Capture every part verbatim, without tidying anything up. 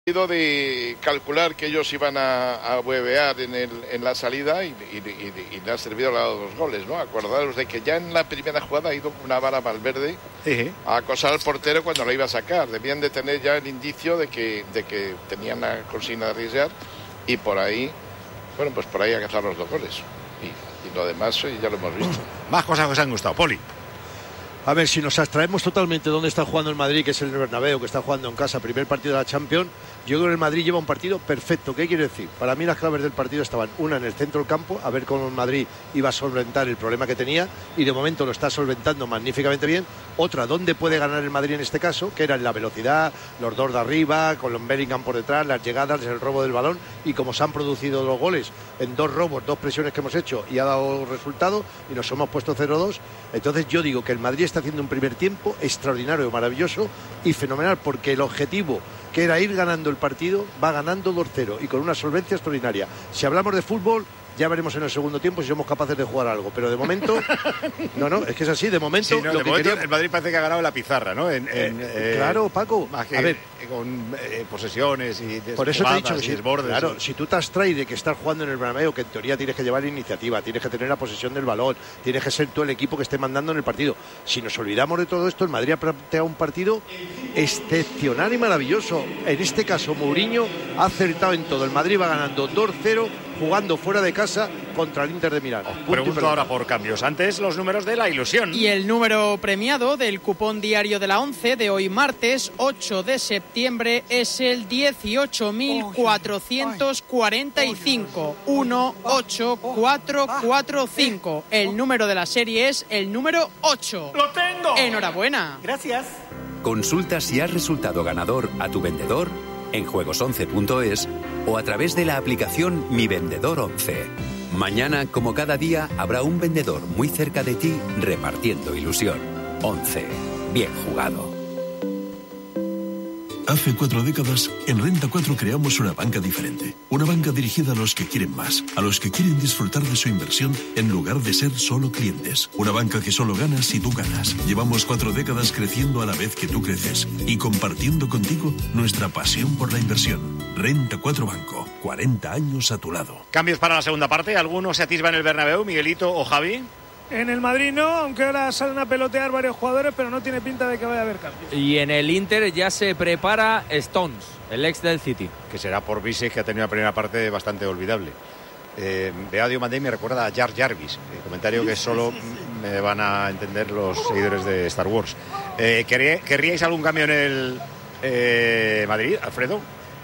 de calcular que ellos iban a, a huevear en, el, en la salida y, y, y, y le ha servido a los dos goles, ¿no? Acordaros de que ya en la primera jugada ha ido una vara Valverde sí. a acosar al portero cuando lo iba a sacar. Debían de tener ya el indicio de que, de que tenían la consigna de arriesgar y por ahí, bueno, pues por ahí a cazar los dos goles. Y, y lo demás ya lo hemos visto. Más cosas que os han gustado, Poli. A ver, si nos abstraemos totalmente dónde está jugando el Madrid, que es el Bernabéu, que está jugando en casa, primer partido de la Champions, yo creo que el Madrid lleva un partido perfecto. ¿Qué quiere decir? Para mí las claves del partido estaban, una en el centro del campo, a ver cómo el Madrid iba a solventar el problema que tenía, y de momento lo está solventando magníficamente bien. Otra, ¿dónde puede ganar el Madrid en este caso? Que era en la velocidad, los dos de arriba, con los Bellingham por detrás, las llegadas, el robo del balón, y como se han producido los goles en dos robos, dos presiones que hemos hecho, y ha dado resultado, y nos hemos puesto cero dos, entonces yo digo que el Madrid está haciendo un primer tiempo extraordinario, maravilloso y fenomenal, porque el objetivo, que era ir ganando el partido, va ganando dos cero y con una solvencia extraordinaria. Si hablamos de fútbol, ya veremos en el segudo tiempo si somos capaces de jugar algo, pero de momento no, no, es que es así, de momento, sí, no, lo de que momento quería... el Madrid parece que ha ganado la pizarra, ¿no? En, en, eh, claro, Paco, más que, a ver, con eh, posesiones y por eso te he dicho que si, desbordes, claro, sí. si tú te abstraes de que estás jugando en el Bernabéu, que en teoría tienes que llevar iniciativa, tienes que tener la posesión del balón, tienes que ser tú el equipo que esté mandando en el partido. Si nos olvidamos de todo esto, el Madrid ha planteado un partido excepcional y maravilloso. En este caso, Mourinho ha acertado en todo. El Madrid va ganando dos cero, jugando fuera de casa contra el Inter de Milán. Os pregunto ahora por cambios. Antes los números de la ilusión. Y el número premiado del cupón diario de la once de hoy martes ocho de septiembre es el dieciocho mil cuatrocientos cuarenta y cinco. uno ocho cuatro cuatro cinco. El número de la serie es el número ocho. ¡Lo tengo! Enhorabuena. Gracias. Consulta si has resultado ganador a tu vendedor en juegos once punto es o a través de la aplicación Mi Vendedor once. Mañana, como cada día, habrá un vendedor muy cerca de ti repartiendo ilusión. once. Bien jugado. Hace cuatro décadas, en Renta cuatro creamos una banca diferente. Una banca dirigida a los que quieren más, a los que quieren disfrutar de su inversión en lugar de ser solo clientes. Una banca que solo gana si tú ganas. Llevamos cuatro décadas creciendo a la vez que tú creces y compartiendo contigo nuestra pasión por la inversión. Renta cuatro Banco, cuarenta años a tu lado. Cambios para la segunda parte. ¿Alguno se atisba en el Bernabéu, Miguelito o Javi? En el Madrid no, aunque ahora salen a pelotear varios jugadores, pero no tiene pinta de que vaya a haber cambios. Y en el Inter ya se prepara Stones, el ex del City. Que será por Vises, que ha tenido una primera parte bastante olvidable. Eh, Veo a Diomandé me recuerda a Jar Jarvis, eh, comentario que solo me van a entender los seguidores de Star Wars. Eh, ¿Querríais algún cambio en el eh, Madrid, Alfredo?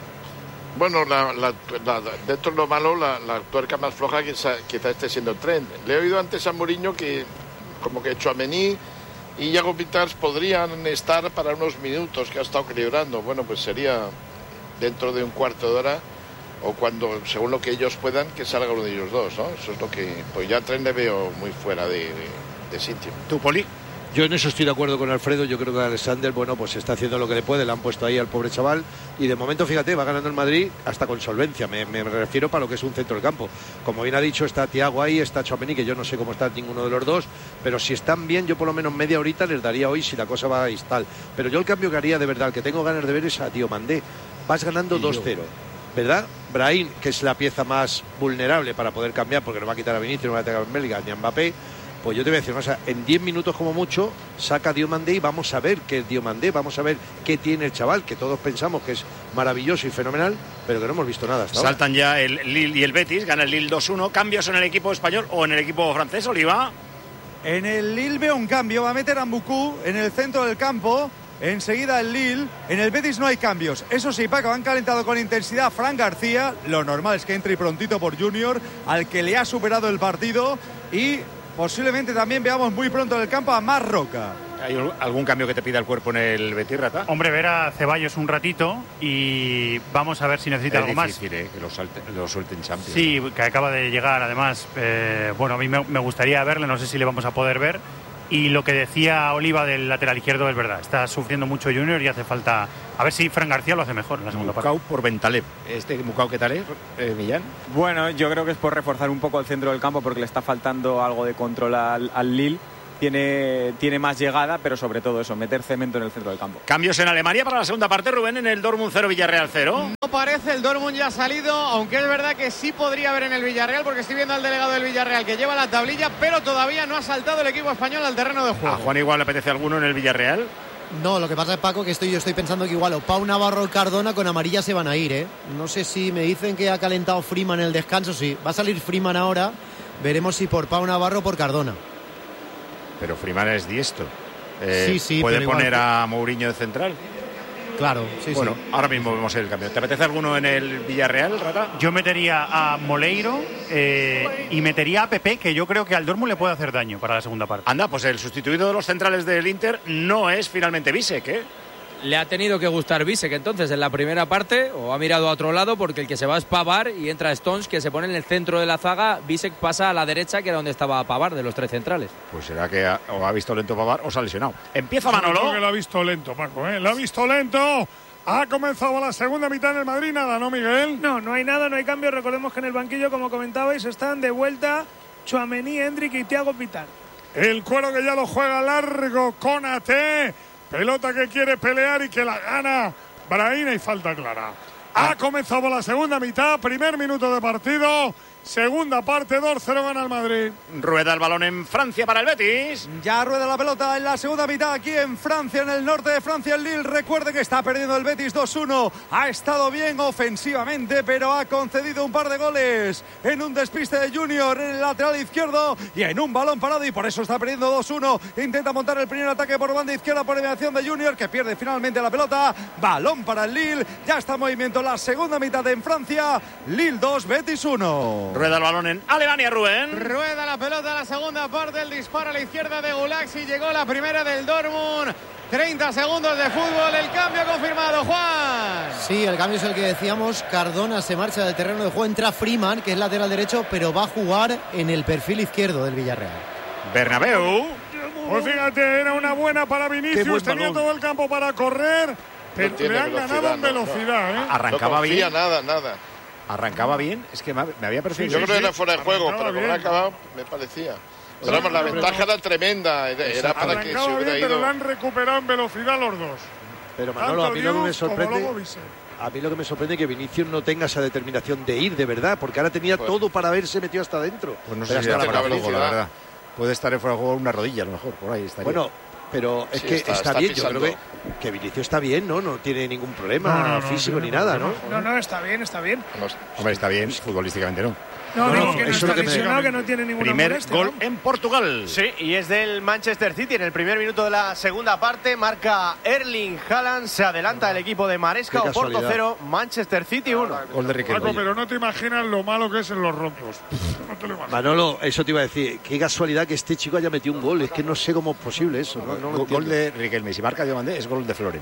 Bueno, la, la, la, dentro de lo malo, la, la tuerca más floja quizá, quizá esté siendo el tren. Le he oído antes a Mourinho que como que Tchouaméni y Iago Vitars podrían estar para unos minutos que ha estado equilibrando. Bueno, pues sería dentro de un cuarto de hora o cuando, según lo que ellos puedan, que salga uno de ellos dos, ¿no? Eso es lo que... Pues ya el tren le veo muy fuera de, de, de sitio. ¿Tú, Poli? Yo en eso estoy de acuerdo con Alfredo. Yo creo que Alexander, bueno, pues está haciendo lo que le puede. Le han puesto ahí al pobre chaval. Y de momento, fíjate, va ganando el Madrid hasta con solvencia. Me, me refiero para lo que es un centro del campo. Como bien ha dicho, está Thiago ahí, está Tchouaméni, que yo no sé cómo está ninguno de los dos. Pero si están bien, yo por lo menos media horita les daría hoy si la cosa va y tal. Pero yo el cambio que haría de verdad, el que tengo ganas de ver es a Diomandé. Vas ganando dos cero. ¿Verdad? Brahim, que es la pieza más vulnerable para poder cambiar, porque no va a quitar a Vinicius, no va a quitar a Bellingham ni a Mbappé. Pues yo te voy a decir una cosa, en diez minutos como mucho saca Diomandé y vamos a ver qué es Diomandé, vamos a ver qué tiene el chaval, que todos pensamos que es maravilloso y fenomenal, pero que no hemos visto nada hasta ahora. Saltan ya el Lille y el Betis, gana el Lille dos uno. ¿Cambios en el equipo español o en el equipo francés, Oliva? En el Lille veo un cambio, va a meter a Mbuku en el centro del campo. Enseguida el Lille. En el Betis no hay cambios. Eso sí, Paco, han calentado con intensidad Fran García. Lo normal es que entre prontito por Junior, al que le ha superado el partido. Y posiblemente también veamos muy pronto en el campo a Marc Roca. ¿Hay algún cambio que te pida el cuerpo en el Betis, Rata? Hombre, ver a Ceballos un ratito y vamos a ver si necesita es algo difícil, más. Eh, que lo, salte, lo suelte en Champions. Sí, que acaba de llegar, además. Eh, bueno, a mí me, me gustaría verle, no sé si le vamos a poder ver. Y lo que decía Oliva del lateral izquierdo es verdad. Está sufriendo mucho Junior y hace falta... A ver si Fran García lo hace mejor en la segunda parte. Mukau por Bentaleb. ¿Este Mukau qué tal es, eh, Millán? Bueno, yo creo que es por reforzar un poco el centro del campo porque le está faltando algo de control al, al Lille. tiene, tiene más llegada, pero sobre todo eso, meter cemento en el centro del campo. Cambios en Alemania para la segunda parte, Rubén, en el Dortmund cero, Villarreal cero. No parece, el Dortmund ya ha salido, aunque es verdad que sí podría haber en el Villarreal, porque estoy viendo al delegado del Villarreal que lleva la tablilla, pero todavía no ha saltado el equipo español al terreno de juego. ¿A Juan igual le apetece alguno en el Villarreal? No, lo que pasa es, Paco, que estoy, yo estoy pensando que igual o Pau Navarro o Cardona con amarilla se van a ir, ¿eh? No sé si me dicen que ha calentado Freeman en el descanso, sí. Va a salir Freeman ahora, veremos si por Pau Navarro o por Cardona. Pero Freeman es diestro. Eh, sí, sí, ¿Puede pero poner igual... a Mourinho de central? Claro, sí, bueno, sí. Ahora mismo vemos el cambio. ¿Te apetece alguno en el Villarreal, Rata? Yo metería a Moleiro eh, y metería a Pepe, que yo creo que al Dortmund le puede hacer daño para la segunda parte. Anda, pues el sustituido de los centrales del Inter no es finalmente Bisek, ¿eh? Le ha tenido que gustar Bisek entonces en la primera parte, o ha mirado a otro lado, porque el que se va es Pavard y entra Stones, que se pone en el centro de la zaga. Bisek pasa a la derecha, que era donde estaba Pavard, de los tres centrales. Pues será que ha, o ha visto lento Pavard o se ha lesionado. Empieza Manolo. Creo que lo ha visto lento, Paco, ¿eh? Lo ha visto lento. Ha comenzado la segunda mitad en el Madrid, nada, ¿no, Miguel? No, no hay nada, no hay cambio. Recordemos que en el banquillo, como comentabais, están de vuelta Tchouaméni, Endrick y Thiago Pitár. El Cuero que ya lo juega largo, Konaté. Pelota que quiere pelear y que la gana Brahim y falta clara. Ha comenzado la segunda mitad, primer minuto de partido. Segunda parte, dos cero gana el Madrid. Rueda el balón en Francia para el Betis. Ya rueda la pelota en la segunda mitad aquí en Francia, en el norte de Francia, el Lille. Recuerde que está perdiendo el Betis dos uno. Ha estado bien ofensivamente, pero ha concedido un par de goles en un despiste de Junior en el lateral izquierdo y en un balón parado, y por eso está perdiendo dos uno. Intenta montar el primer ataque por banda izquierda por mediación de Junior, que pierde finalmente la pelota. Balón para el Lille. Ya está en movimiento la segunda mitad en Francia. Lille dos, Betis uno. Rueda el balón en Alemania, Rubén. Rueda la pelota la segunda parte, el disparo a la izquierda de Gulaxi, llegó la primera del Dortmund. treinta segundos de fútbol, el cambio confirmado, Juan. Sí, el cambio es el que decíamos. Cardona se marcha del terreno de juego, entra Freeman, que es lateral derecho, pero va a jugar en el perfil izquierdo del Villarreal. Bernabéu. Pues fíjate, era una buena para Vinicius, tenía todo el campo para correr, pero no le han ganado en velocidad, no, ¿eh? Arrancaba no bien. nada, nada. Arrancaba bien, es que me había parecido. Sí, yo sí, creo que sí. era fuera de juego, pero como ha acabado, me parecía. Pero vamos, la ventaja era tremenda, era para que se Arrancaba hubiera bien, ido. pero le han recuperado en velocidad los dos. Pero Manolo, a mí lo que me sorprende, Bisek. a mí lo que me sorprende es que Vinicius no tenga esa determinación de ir, de verdad, porque ahora tenía pues, todo para haberse metido hasta adentro. Pues no pero sé si hasta era la fuera de juego, la verdad. Puede estar en fuera de juego una rodilla, a lo mejor, por ahí estaría. Bueno, pero es sí, que está, está, está bien, pisando. yo creo que, que Vinicius está bien, ¿no? No tiene ningún problema no, no, no, físico no, ni no, nada, no, ¿no? No, no, está bien, está bien. Hombre, está bien, futbolísticamente no. No, No, no, no, que no eso está es lo que me- lesionado, que no tiene ninguna Primer molestia, gol ¿no? en Portugal. Sí, y es del Manchester City. En el primer minuto de la segunda parte marca Erling Haaland. Se adelanta el equipo de Maresca. Qué Oporto casualidad. cero, Manchester City uno. Gol de Riquelme. Paco, pero no te imaginas lo malo que es en los rotos. No te lo imaginas. Manolo, eso te iba a decir, qué casualidad que este chico haya metido un gol, es que no sé cómo es posible eso, no, no lo Gol entiendo. de Riquelme. Si marca Diomandé, es gol de Floren.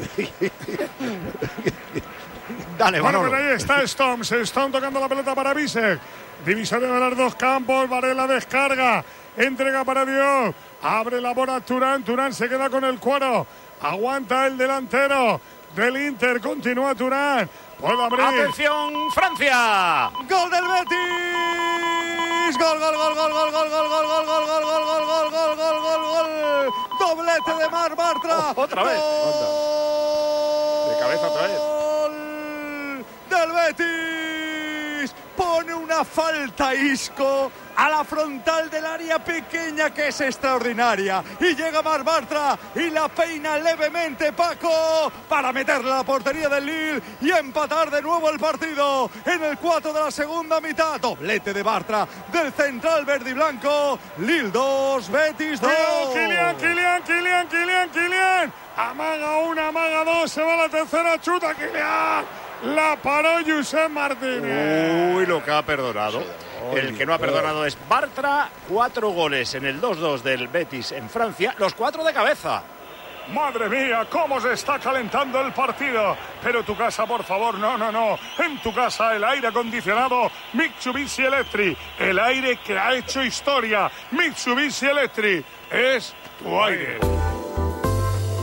Dale, Bueno, Manolo. pero ahí está Stones. Stone tocando la pelota para Bisek. Divisoria de los dos campos. Varela descarga. Entrega para Dios. Abre la bola Turán. Turán se queda con el cuero. Aguanta el delantero del Inter. Continúa Turán. Puede abrir. Atención, Francia. Gol del Betis. Gol, gol, gol, gol, gol, gol, gol, gol, gol, gol, gol, gol, gol, gol, gol, gol, gol, gol. Doblete de Marc Bartra. Otra vez. Gol De cabeza otra vez. del Betis. Pone una falta Isco a la frontal del área pequeña, que es extraordinaria, y llega Marc Bartra y la peina levemente Paco para meterle a la portería del Lille y empatar de nuevo el partido en el cuatro de la segunda mitad. Doblete de Bartra del central verde y blanco. Lille dos, Betis dos. Kylian, Kylian, Kylian, Kylian, Kylian. Amaga una, amaga dos. Se va la tercera, chuta Kylian. La paró Josep Martínez. Uy, lo que ha perdonado. El que no ha perdonado es Bartra. Cuatro goles en el dos dos del Betis en Francia. Los cuatro de cabeza. Madre mía, cómo se está calentando el partido. Pero tu casa, por favor, no, no, no. En tu casa el aire acondicionado Mitsubishi Electric. El aire que ha hecho historia. Mitsubishi Electric es tu aire.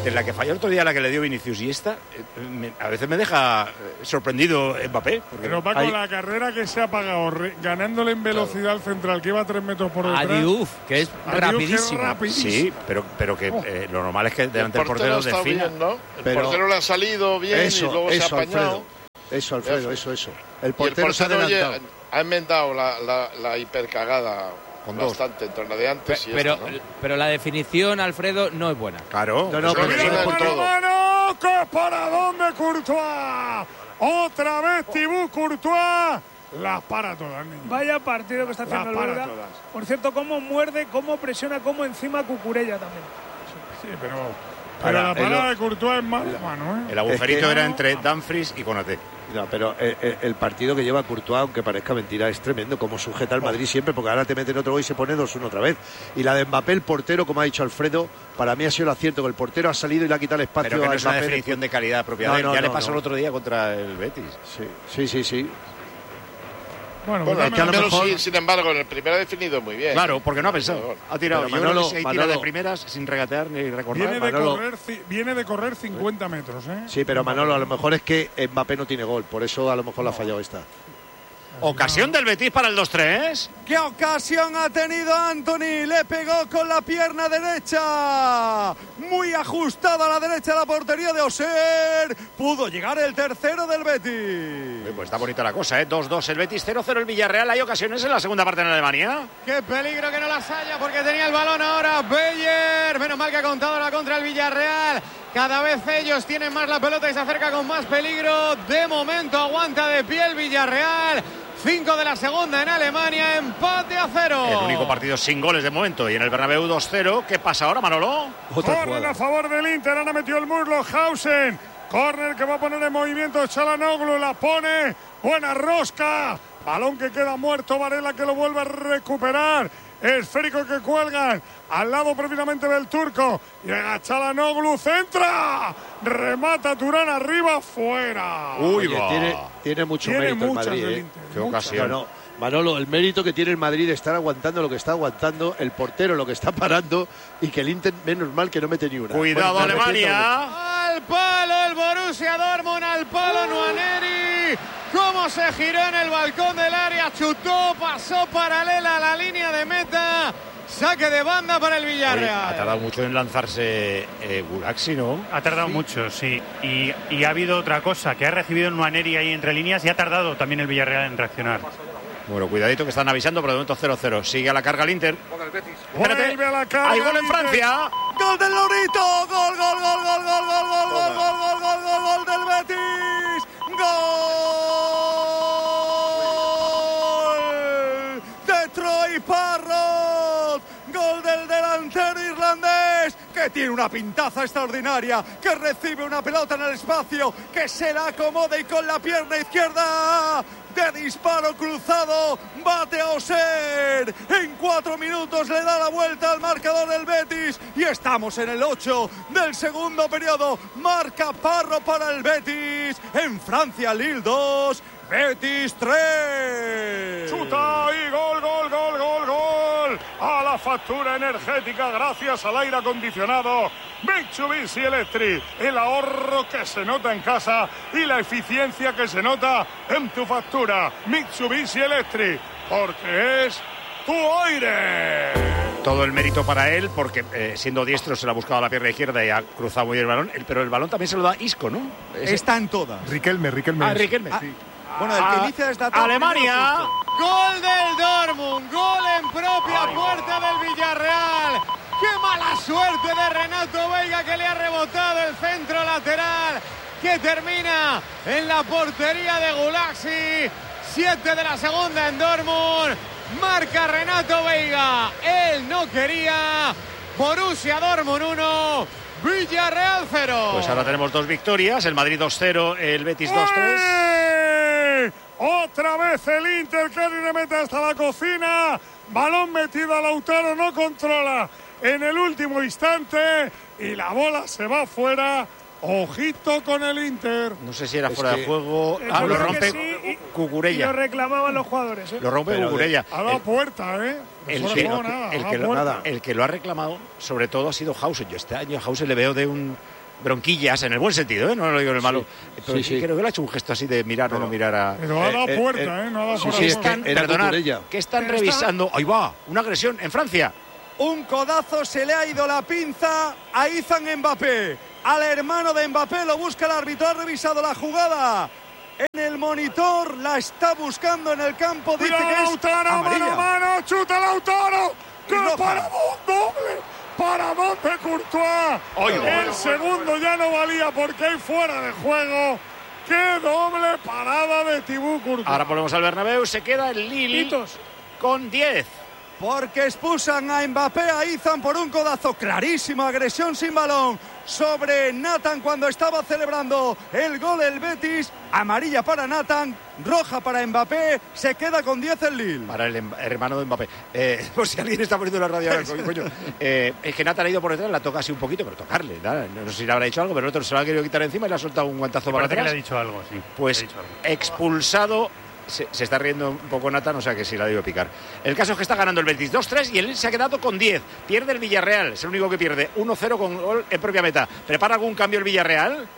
en la que falló el otro día, la que le dio Vinicius y esta, eh, me, a veces me deja eh, sorprendido Mbappé. Pero Paco, hay... la carrera que se ha pagado re, ganándole en velocidad al central, que iba a tres metros por detrás. A Diouf, que es Diouf, rapidísimo. Que es rapidísimo. Sí, pero, pero que eh, lo normal es que delante del portero, portero defina. Bien, ¿no? El pero... portero le ha salido bien eso, y luego eso, se ha apañado. Alfredo. Eso, Alfredo, eso, eso. El portero, y el portero se ha adelantado. Oye, ha enmendado la, la, la hipercagada con bastante dos. Entre la de antes Pe y pero, esta, ¿no? pero la definición, Alfredo, no es buena. Claro. No, no, pero mira, mano, mano, ¡qué paradón de Courtois! Otra vez Thibaut Courtois. Las para todas, niño. Vaya partido que está haciendo el belga. Por cierto, cómo muerde, cómo presiona, cómo encima Cucurella también. Sí, pero, pero la parada el, de Courtois es mala mano, ¿eh? El agujerito es que, era entre Dumfries y Konaté. No, pero el, el, el partido que lleva Courtois, aunque parezca mentira, es tremendo. Como sujeta al Madrid siempre, porque ahora te meten otro gol y se pone dos uno otra vez. Y la de Mbappé, el portero, como ha dicho Alfredo, para mí ha sido el acierto, que el portero ha salido y le ha quitado el espacio. Pero que no a es una Mbappé definición de calidad propia. No, no, ya no, le pasó no. el otro día contra el Betis. Sí, sí, sí. sí. Bueno, bueno es que a lo mejor... sí, sin embargo, en el primero ha definido muy bien. Claro, porque no ha pensado. Ha tirado. Pero Manolo, yo creo que se tira de primeras sin regatear ni recordar. Viene de, correr, viene de correr cincuenta metros, ¿eh? Sí, pero Manolo, a lo mejor es que Mbappé no tiene gol. Por eso a lo mejor no. la ha fallado esta. Ocasión del Betis para el dos tres. ¿Qué ocasión ha tenido Antony? Le pegó con la pierna derecha. Muy ajustada a la derecha de la portería de Oser. Pudo llegar el tercero del Betis. Pues está bonita la cosa, ¿eh? dos dos el Betis, cero cero el Villarreal. ¿Hay ocasiones en la segunda parte en Alemania? Qué peligro que no las haya, porque tenía el balón ahora Beyer. Menos mal que ha contado la contra el Villarreal. Cada vez ellos tienen más la pelota y se acerca con más peligro. De momento aguanta de pie el Villarreal. cinco de la segunda en Alemania, empate a cero. El único partido sin goles de momento. Y en el Bernabéu dos cero. ¿Qué pasa ahora, Manolo? Corner a favor del Inter. Ahora metió el muslo Hausen. Corner que va a poner en movimiento Çalhanoğlu. La pone. Buena rosca. Balón que queda muerto. Varela que lo vuelve a recuperar. Esférico que cuelgan al lado precisamente del turco. Llega Çalhanoğlu, centra, remata Turán arriba, fuera. Uy, Oye, tiene, tiene mucho tiene mérito el Madrid. ¿eh? Qué ocasión. No, no, Manolo, el mérito que tiene el Madrid de estar aguantando lo que está aguantando, el portero lo que está parando y que el Inter, menos mal que no mete ni una. Cuidado, bueno, Alemania. Al palo el Borussia Dortmund, al palo Nwaneri. Cómo se giró en el balcón del área, chutó, pasó paralela a la línea de meta. Saque de banda para el Villarreal. Oye, ha tardado mucho en lanzarse eh, Gulaxi, ¿no? Ha tardado sí. mucho, sí. Y, y ha habido otra cosa, que ha recibido Nwaneri ahí entre líneas y ha tardado también el Villarreal en reaccionar. Bueno, cuidadito que están avisando, pero de momento cero cero. Sigue a la carga el Inter. Vuelve a la carga. Hay gol en Francia. Gol del Lorito. Gol, gol, gol, gol, gol, gol, gol, gol, gol, gol, gol, gol, gol del Betis. Gol de Troy Parrott. Gol del delantero irlandés, que tiene una pintaza extraordinaria, que recibe una pelota en el espacio, que se la acomoda y con la pierna izquierda de disparo cruzado bate a Oser. En cuatro minutos le da la vuelta al marcador del Betis y estamos en el ocho del segundo periodo. Marca Parro para el Betis. En Francia, Lille dos, Betis tres. Chuta y gol, gol, gol, gol, gol. A la factura energética gracias al aire acondicionado Mitsubishi Electric. El ahorro que se nota en casa y la eficiencia que se nota en tu factura. Mitsubishi Electric, porque es tu aire. Todo el mérito para él, porque eh, siendo diestro se le ha buscado a la pierna izquierda y ha cruzado muy bien el balón. El, pero el balón también se lo da Isco, ¿no? Ese... Está en todas. Riquelme, Riquelme. Ah, Riquelme. Ah. Sí. Bueno, el que inicia esta tarde. Alemania. Gol del Dortmund. Gol en propia Ay, puerta del Villarreal. ¡Qué mala suerte de Renato Veiga, que le ha rebotado el centro lateral, que termina en la portería de Gulaxi! Siete de la segunda en Dortmund. Marca Renato Veiga. Él no quería. Borussia Dortmund uno. Villarreal cero. Pues ahora tenemos dos victorias. El Madrid dos cero, el Betis dos tres. Otra vez el Inter que le mete hasta la cocina. Balón metido a Lautaro, no controla en el último instante y la bola se va fuera. Ojito con el Inter. No sé si era es fuera que... de juego. Ah, lo rompe sí, Cucurella. Y lo reclamaban los jugadores, ¿eh? Lo rompe Pero Cucurella. A la puerta, ¿eh? El que, nada, el, que lo, el que lo ha reclamado, sobre todo, ha sido Hausen. Yo este año a Hausen le veo de un bronquillas, en el buen sentido, ¿eh? No lo digo en el malo. Sí. Pero Sí, sí. creo que le ha hecho un gesto así de mirar o no mirar a... Pero ha dado Eh, eh, puerta, eh, ¿eh? No ha dado sí, fuera sí, de es juego. que era Perdonad, Cucurella. que están Pero revisando... Ahí va, una agresión en Francia. Un codazo, se le ha ido la pinza a Izan Mbappé. Al hermano de Mbappé lo busca el árbitro, ha revisado la jugada en el monitor, la está buscando en el campo, dice Cuidado, que es Lautaro, amarilla. mano a mano, chuta Lautaro. ¡Qué roja. paradón doble! ¡Paradón de Courtois! Oye, el segundo ya no valía porque hay fuera de juego. ¡Qué doble parada de Thibaut Courtois! Ahora volvemos al Bernabéu, se queda el Lille Pitos. con diez. Porque expulsan a Mbappé, a Izan por un codazo, clarísima agresión sin balón sobre Nathan cuando estaba celebrando el gol el Betis. Amarilla para Nathan, roja para Mbappé, se queda con diez el Lille. Para el em- hermano de Mbappé. Eh, por si alguien está poniendo la radio ahora, coño, coño. Eh, es que Nathan ha ido por detrás, la toca así un poquito, pero tocarle, nada. No sé si le habrá dicho algo, pero el otro se lo ha querido quitar encima y le ha soltado un guantazo para Parece que atrás. le ha dicho algo, sí. Pues Le ha dicho algo. expulsado. Se, se está riendo un poco Nathan, o sea que sí la debo picar. El caso es que está ganando el Betis dos tres y él se ha quedado con diez. Pierde el Villarreal, es el único que pierde. uno cero con gol en propia meta. ¿Prepara algún cambio el Villarreal?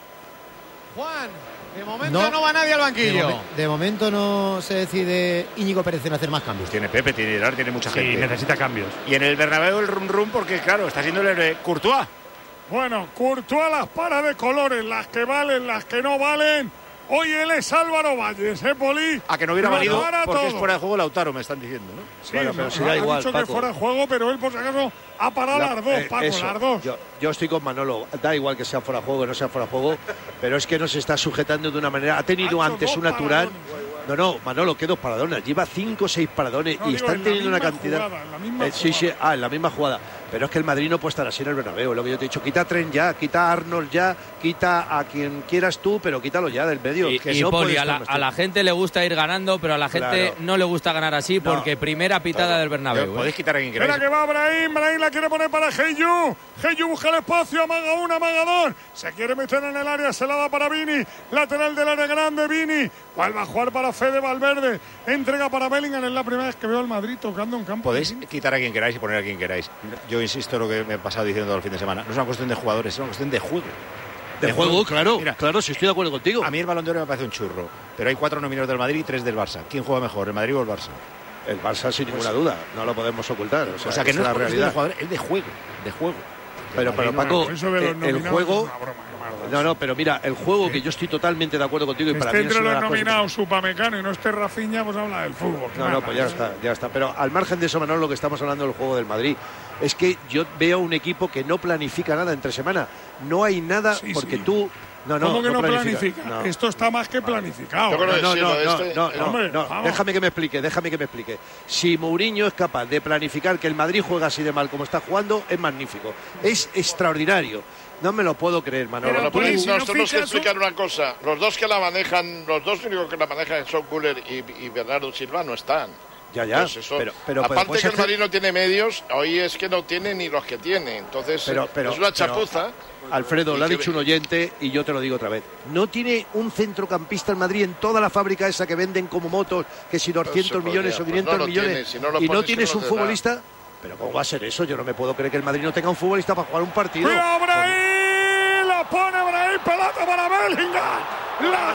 Juan, de momento no, no va nadie al De, banquillo. momen- de momento no se decide Íñigo Pérez en hacer más cambios. Tiene Pepe, tiene Gerard, tiene mucha Sí, gente. necesita cambios. Y en el Bernabéu el rum rum porque, claro, está siendo el héroe Courtois. Bueno, Courtois las para de colores, las que valen, las que no valen. Hoy él es Álvaro Valles, ¿eh, Poli? A que no hubiera Lo valido para porque es todo. fuera de juego Lautaro, me están diciendo, ¿no? Sí, Bueno, pero no, si da ha igual, dicho que Paco. fuera de juego, pero él por si acaso ha parado La- las dos, eh, Paco, eso. las dos. Yo, yo estoy con Manolo, da igual que sea fuera de juego, que no sea fuera de juego, pero es que nos está sujetando de una manera. Ha tenido Ha hecho antes dos una Turán. paradones. No, no, Manolo, que dos paradones. Lleva cinco o seis paradones No, y digo, están en la teniendo una misma cantidad. jugada, en la misma Eh, sí, sí, jugada. ah, en la misma jugada. Pero es que el Madrid no puede estar así en el Bernabéu, lo que yo te he dicho. Quita a Trent ya, quita a Arnold ya, quita a quien quieras tú, pero quítalo ya del medio. Y, que y no Poli, puede a estar la, más a la tiempo. gente le gusta ir ganando, pero a la gente Claro. no le gusta ganar así No. porque primera pitada del Bernabéu. ¿eh? Podéis quitar a quien queráis. Espera que va Brahim, Brahim la quiere poner para Heyu. Heyu busca el espacio, amaga una, amaga dos. Se quiere meter en el área, se la da para Vini. Lateral del área grande, Vini. Vuelve a jugar para Fede Valverde. Entrega para Bellingham, es la primera vez que veo al Madrid tocando un campo. Podéis quitar a quien queráis y poner a quien queráis. Yo insisto en lo que me he pasado diciendo todo el fin de semana. No es una cuestión de jugadores, es una cuestión de juego. De juego, claro, Mira, claro, si estoy de acuerdo contigo. A mí el Balón de Oro me parece un churro, pero hay cuatro nominados del Madrid y tres del Barça. ¿Quién juega mejor, el Madrid o el Barça? El Barça sin ninguna duda, no lo podemos ocultar. O sea, O sea, que esa no es la por cuestión de realidad. jugadores, es de juego, de juego. Pero, El pero Madrid Paco, no- Eso de los eh, el nominados juego. es una broma, qué No, no, pero mira, el juego que yo estoy totalmente de acuerdo contigo y para Esté mí es entre una de los las cosas- nominados Supamecano y no esté Rafinha, pues habla del fútbol. No, no, pues ya está, ya está. Pero al margen de eso, Manolo, lo que estamos hablando del juego del Madrid es que yo veo un equipo que no planifica nada entre semana. No hay nada Sí, porque sí. tú. No, no, ¿Cómo que no, planifica? planifica. No. Esto está más que planificado. Yo creo que No, sí, no, lo de no, este- no, no, Hombre, no, vamos. déjame que me explique, déjame que me explique. Si Mourinho es capaz de planificar que el Madrid juega así de mal como está jugando, es magnífico. Es extraordinario. No me lo puedo creer, Manolo. Pero Bueno, Poli, pues si no nos tenemos que fichas un- explicar una cosa. Los dos que la manejan, los dos únicos que la manejan son Güler y, y Bernardo Silva no están. Ya, ya, Pues eso- pero- pero- pero aparte puedes que el hacer- Madrid no tiene medios, hoy es que no tiene ni los que tiene. Entonces Pero- pero- es una pero- chapuza. Alfredo, Y lo ha que- dicho un oyente y yo te lo digo otra vez. No tiene un centrocampista en Madrid en toda la fábrica esa que venden como motos, que si doscientos Eso podría, millones o pues quinientos no lo millones tiene, si no lo y no pones, tienes que no un te da. futbolista. Pero ¿cómo va a ser eso? Yo no me puedo creer que el Madrid no tenga un futbolista para jugar un partido. ¡Cuidado, Brahim! La pone Brahim, pelota para Bellingham. ¡La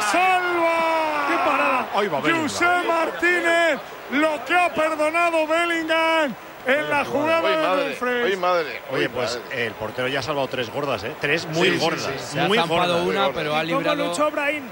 salva! ¡Qué parada! Ahí va Bellingham. José Martínez, lo que ha perdonado Bellingham en la jugada Hoy de madre, Dumfries. hoy madre. Oye, hoy pues madre. el portero ya ha salvado tres gordas, ¿eh? Tres muy Sí, sí, gordas. sí, Se ha muy zampado gordas. una, gordas. pero ha ¿Y cómo librado. luchó Brahim?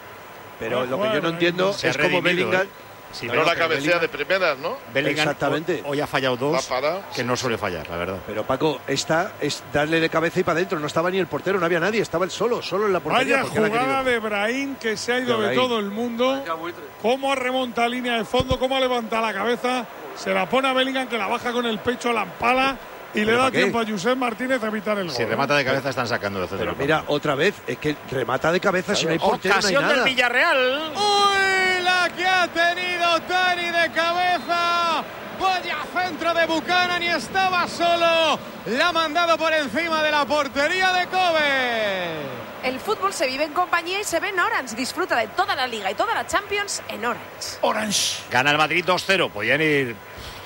Pero lo que Bueno, yo no entiendo se ha es cómo redimido, Bellingham. ¿eh? Sí, no pero la que cabecea de primeras, ¿no? Bellingham Exactamente. hoy ha fallado dos, La ha parado. que no suele fallar, la verdad. Pero Paco, esta es darle de cabeza y para adentro. No estaba ni el portero, no había nadie, estaba él solo, solo en la portería. Vaya porque la ha jugada querido. de Brahim que se ha ido De de, Brahim. todo el mundo. Cómo remonta línea de fondo, cómo levanta la cabeza. Se la pone a Bellingham que la baja con el pecho, la empala y le ¿Pero da para qué? tiempo a Josep Martínez a evitar el gol. Si remata de cabeza están sacando de centro. Pero mira, otra vez, es que remata de cabeza, si no hay portero no hay Ocasión del nada. Villarreal. ¡Uy! La que ha tenido Tani de cabeza. Vaya centro de Buchanan y estaba solo. La ha mandado por encima de la portería de Kobe. El fútbol se vive en compañía y se ve en Orange. Disfruta de toda la Liga y toda la Champions en Orange. Orange. Gana el Madrid dos cero. Podían ir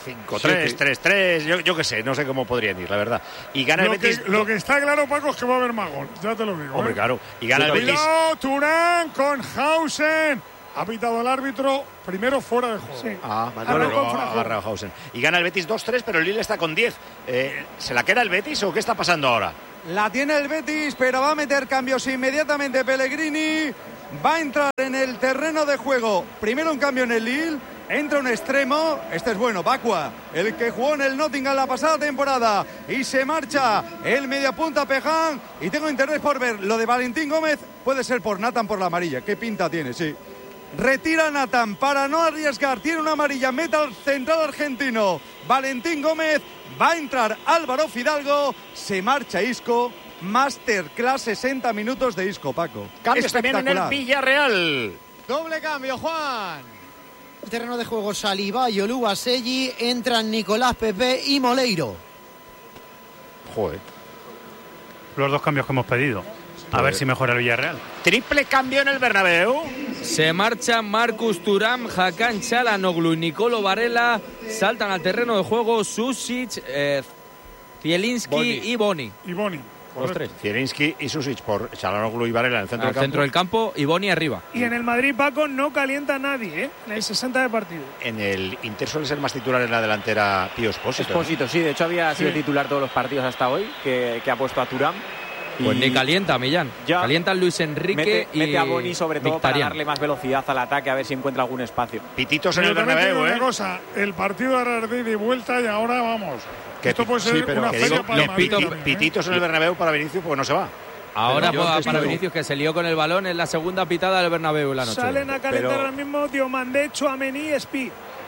cinco tres, tres tres, yo, yo qué sé, no sé cómo podrían ir, la verdad. Y gana lo el Betis. Que, lo que está claro, Paco, es que va a haber más gol, ya te lo digo. Hombre, ¿eh? claro. Y gana el Betis. Cuidado, Turán con Hausen. Ha pitado el árbitro, primero fuera de juego. Sí. Ah, Manolo lo ha agarrado Hausen. Y gana el Betis dos tres, pero el Lille está con diez. Eh, ¿Se la queda el Betis o qué está pasando ahora? La tiene el Betis, pero va a meter cambios inmediatamente Pellegrini. Va a entrar en el terreno de juego. Primero un cambio en el Lille. Entra un extremo, este es bueno, Bacua, el que jugó en el Nottingham la pasada temporada. Y se marcha el mediapunta Peján. Y tengo interés por ver lo de Valentín Gómez. Puede ser por Nathan por la amarilla. ¿Qué pinta tiene? Sí. Retira Nathan para no arriesgar. Tiene una amarilla, meta al central argentino. Valentín Gómez. Va a entrar Álvaro Fidalgo. Se marcha Isco. Masterclass sesenta minutos de Isco, Paco. Cambios también en el Villarreal. Doble cambio, Juan. El terreno de juego Saliba y Oluwaseyi. Entran Nicolás Pepe y Moleiro. Joder. Los dos cambios que hemos pedido. A ver si mejora el Villarreal. Triple cambio en el Bernabéu. Se marchan Marcus Thuram, Hakan Çalhanoğlu y Nicolo Varela. Saltan al terreno de juego Susic, eh, Zielinski Boni. y Boni. Y Boni. Los tres. Zielinski y Susic por Çalhanoğlu y Varela en el centro, al del, campo. centro del campo y Boni arriba. Y en el Madrid, Paco, no calienta a nadie, ¿eh? En el sesenta de partido. En el Inter suele ser más titular en la delantera Pío Expósito. Expósito, sí. De hecho, había sido sí. titular todos los partidos hasta hoy, que, que ha puesto a Thuram. Pues y ni calienta, Millán. Ya. Calienta Luis Enrique mete, y mete a Boni sobre todo Mkhitaryan. Para darle más velocidad al ataque, a ver si encuentra algún espacio. Pititos en el Bernabéu, ¿eh? Una cosa, el partido era de ida y vuelta y ahora vamos. Que Esto puede ser sí, pero una que feria digo, para los Madrid piti, también, ¿eh? Pititos en el Bernabéu para Vinicius porque no se va. Ahora pero para, para Vinicius, que se lió con el balón en la segunda pitada del Bernabéu en la noche. Salen a calentar pero... ahora mismo Diomandé, Tchouaméni, Spi.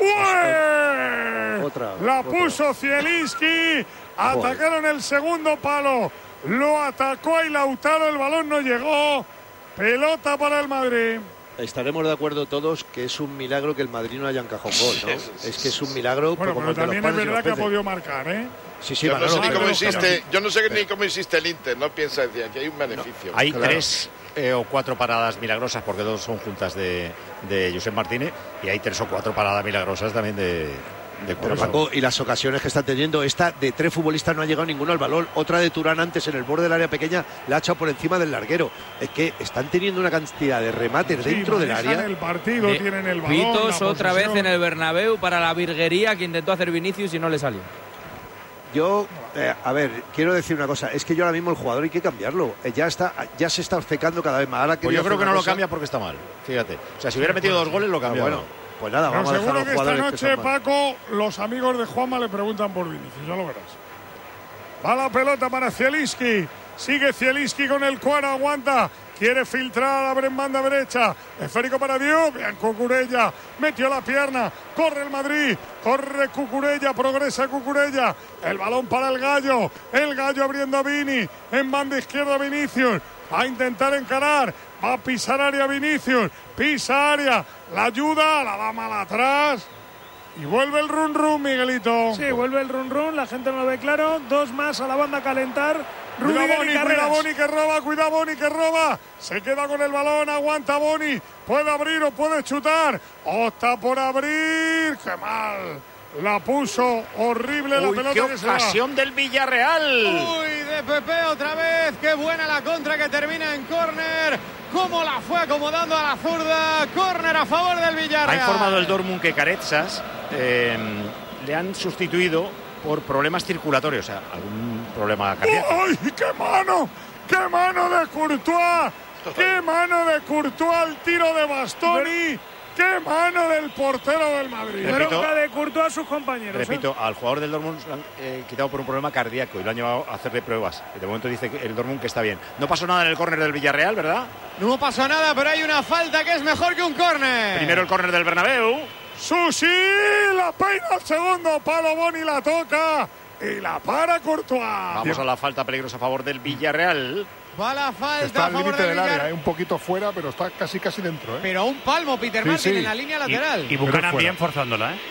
Otra, la otra. Puso Zielinski. Atacaron el segundo palo. Lo atacó y Lautaro, el balón no llegó. Pelota para el Madrid. Estaremos de acuerdo todos que es un milagro que el Madrid no haya encajado un gol, ¿no? Es que es un milagro. Bueno, pero también es verdad que ha podido marcar, ¿eh? Sí, sí, yo, no sé ni cómo insiste, pero... yo no sé ni cómo insiste el Inter, no piensa decir que hay un beneficio. No, hay claro. tres eh, o cuatro paradas milagrosas, porque dos son juntas de, de Josep Martínez, y hay tres o cuatro paradas milagrosas también de... de Pero Paco, y las ocasiones que están teniendo, esta de tres futbolistas no ha llegado ninguno al balón, otra de Turán antes en el borde del área pequeña la ha echado por encima del larguero. Es que están teniendo una cantidad de remates sí, dentro del área. El partido, de tienen el balón, Pitos otra vez en el Bernabéu para la virguería que intentó hacer Vinicius y no le salió. Yo, eh, a ver, quiero decir una cosa, es que yo ahora mismo el jugador hay que cambiarlo, eh, ya está, ya se está obcecando cada vez más. Ahora pues yo creo que no cosa... lo cambia porque está mal, fíjate. O sea, si hubiera metido dos goles lo cambia. Bueno, pues nada, vamos Pero a dejar a los seguro que jugadores esta noche, que Paco, los amigos de Juanma le preguntan por Vinicius, ya lo verás. Va la pelota para Zielinski, sigue Zielinski con el cuero, aguanta. Quiere filtrar, abre en banda derecha. Esférico para Diop. Bien, Cucurella. Metió la pierna. Corre el Madrid. Corre Cucurella. Progresa Cucurella. El balón para el Gallo. El Gallo abriendo a Vini. En banda izquierda Vinicius. Va a intentar encarar. Va a pisar área Vinicius. Pisa área. La ayuda. La da mal atrás. Y vuelve el run run, Miguelito. Sí, vuelve el run run. La gente no lo ve claro. Dos más a la banda a calentar. Cuida Boni, cuida Boni que roba, cuida Boni que roba. Se queda con el balón, aguanta Boni. Puede abrir o puede chutar. Opta por abrir. ¡Qué mal! La puso horrible. Uy, la pelota qué que se ocasión va. del Villarreal. Uy, de Pepe otra vez. Qué buena la contra que termina en córner. Cómo la fue acomodando a la zurda. Córner a favor del Villarreal. Ha informado el Dortmund que Carezas eh, le han sustituido por problemas circulatorios, o sea, algún problema cardíaco. ¡Ay, qué mano! ¡Qué mano de Courtois! ¡Qué mano de Courtois al tiro de Bastoni! ¡Qué mano del portero del Madrid! Repito, bronca de Courtois a sus compañeros. Repito, ¿eh? al jugador del Dortmund lo han eh, quitado por un problema cardíaco y lo han llevado a hacerle pruebas. Y de momento dice que el Dortmund que está bien. No pasó nada en el córner del Villarreal, ¿verdad? No pasó nada, pero hay una falta que es mejor que un córner. Primero el córner del Bernabéu. Susi, la peina al segundo palo, Boni la toca y la para Courtois. Vamos a la falta peligrosa a favor del Villarreal. Va la falta está a favor al límite del del área, eh, un poquito fuera, pero está casi casi dentro. ¿eh? Pero a un palmo, Peter sí, Martin sí. en la línea lateral. Y, y Buchanan bien forzándola, ¿eh?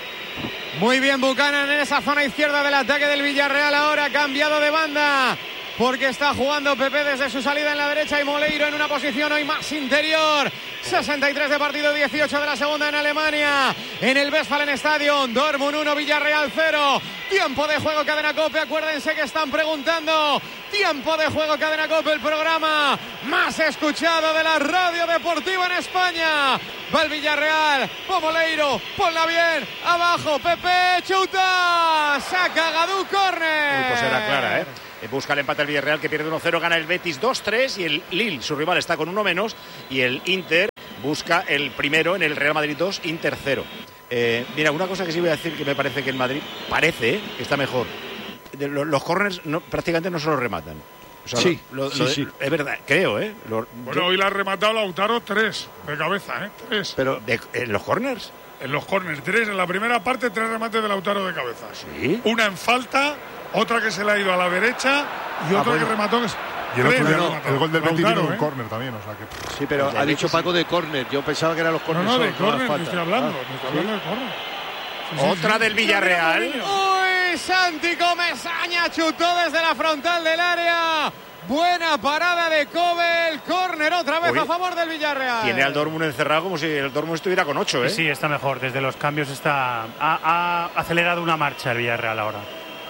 Muy bien Buchanan en esa zona izquierda del ataque del Villarreal. Ahora cambiado de banda porque está jugando Pepe desde su salida en la derecha y Moleiro en una posición hoy más interior. sesenta y tres de partido, dieciocho de la segunda en Alemania, en el Westfalenstadion. Dortmund uno, Villarreal cero. Tiempo de juego, Cadena COPE. Acuérdense que están preguntando. Tiempo de juego, Cadena COPE, el programa más escuchado de la radio deportiva en España. Va el Villarreal, va Moleiro, ponla bien, abajo, Pepe, chuta, saca Gadú, córner. Pues era clara, ¿eh? Busca el empate al Villarreal, que pierde uno cero, gana el Betis dos tres y el Lille, su rival, está con uno menos, y el Inter busca el primero en el Real Madrid dos, Inter cero. Eh, mira, una cosa que sí voy a decir, que me parece que el Madrid parece ¿eh? que está mejor. De, los, los córners no, prácticamente no se los rematan. O sea, sí, lo, lo, sí, lo, sí. Es verdad, creo, ¿eh? Lo, bueno, yo... hoy la ha rematado Lautaro tres, de cabeza, ¿eh? Tres. Pero, ¿de, ¿en los corners? En los corners, tres. En la primera parte, tres remates de Lautaro de cabeza. ¿Sí? Una en falta, otra que se le ha ido a la derecha y ah, otra bueno. que remató. Que... Y el otro día, no, no, el gol del Betis vino ¿eh? un córner también, o sea que... Sí, pero ha dicho Paco de córner. Yo pensaba que eran los córners. No, no, de solo, córner, no te estoy hablando. Te estoy hablando de córner. Sí, sí, otra sí. del Villarreal. Uy, Santi Comesaña chutó desde la frontal del área. Buena parada de Kobe, el córner otra vez Uy, a favor del Villarreal. Tiene al Dortmund encerrado como si el Dortmund estuviera con ocho, ¿eh? Sí, sí, está mejor. Desde los cambios está ha, ha acelerado una marcha el Villarreal ahora.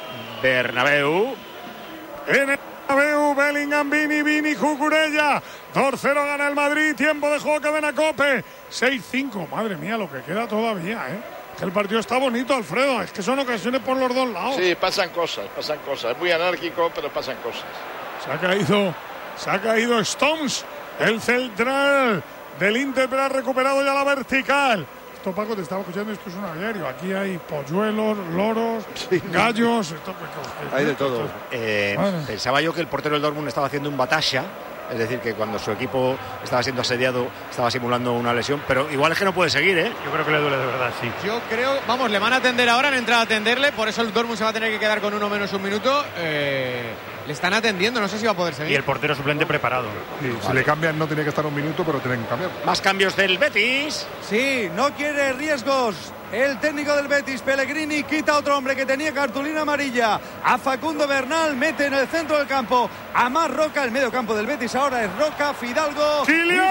Bernabéu. En el Bernabéu, Bellingham, Vini, Vini, Cucurella. dos cero gana el Madrid, tiempo de juego, Cadena COPE. seis cinco, madre mía, lo que queda todavía, ¿eh? Que el partido está bonito, Alfredo. Es que son ocasiones por los dos lados. Sí, pasan cosas, pasan cosas. Es muy anárquico, pero pasan cosas. Se ha caído, se ha caído Stones, el central del Inter, pero ha recuperado ya la vertical. Esto, Paco, te estaba escuchando, esto es un aviario. Aquí hay polluelos, loros, sí. gallos. Esto, hay de todo. Eh, pensaba yo que el portero del Dortmund estaba haciendo un batasha. Es decir, que cuando su equipo estaba siendo asediado, estaba simulando una lesión, pero igual es que no puede seguir, ¿eh? Yo creo que le duele de verdad, sí. Yo creo, vamos, le van a atender ahora, han entrado a atenderle, por eso el Dortmund se va a tener que quedar con uno menos un minuto. Eh, le están atendiendo, no sé si va a poder seguir. Y el portero suplente preparado. Sí, vale. Si le cambian no tiene que estar un minuto, pero tienen que cambiar. Más cambios del Betis. Sí, no quiere riesgos. El técnico del Betis, Pellegrini, quita a otro hombre que tenía cartulina amarilla. A Facundo Bernal, mete en el centro del campo a Mar Roca. El medio campo del Betis ahora es Roca, Fidalgo.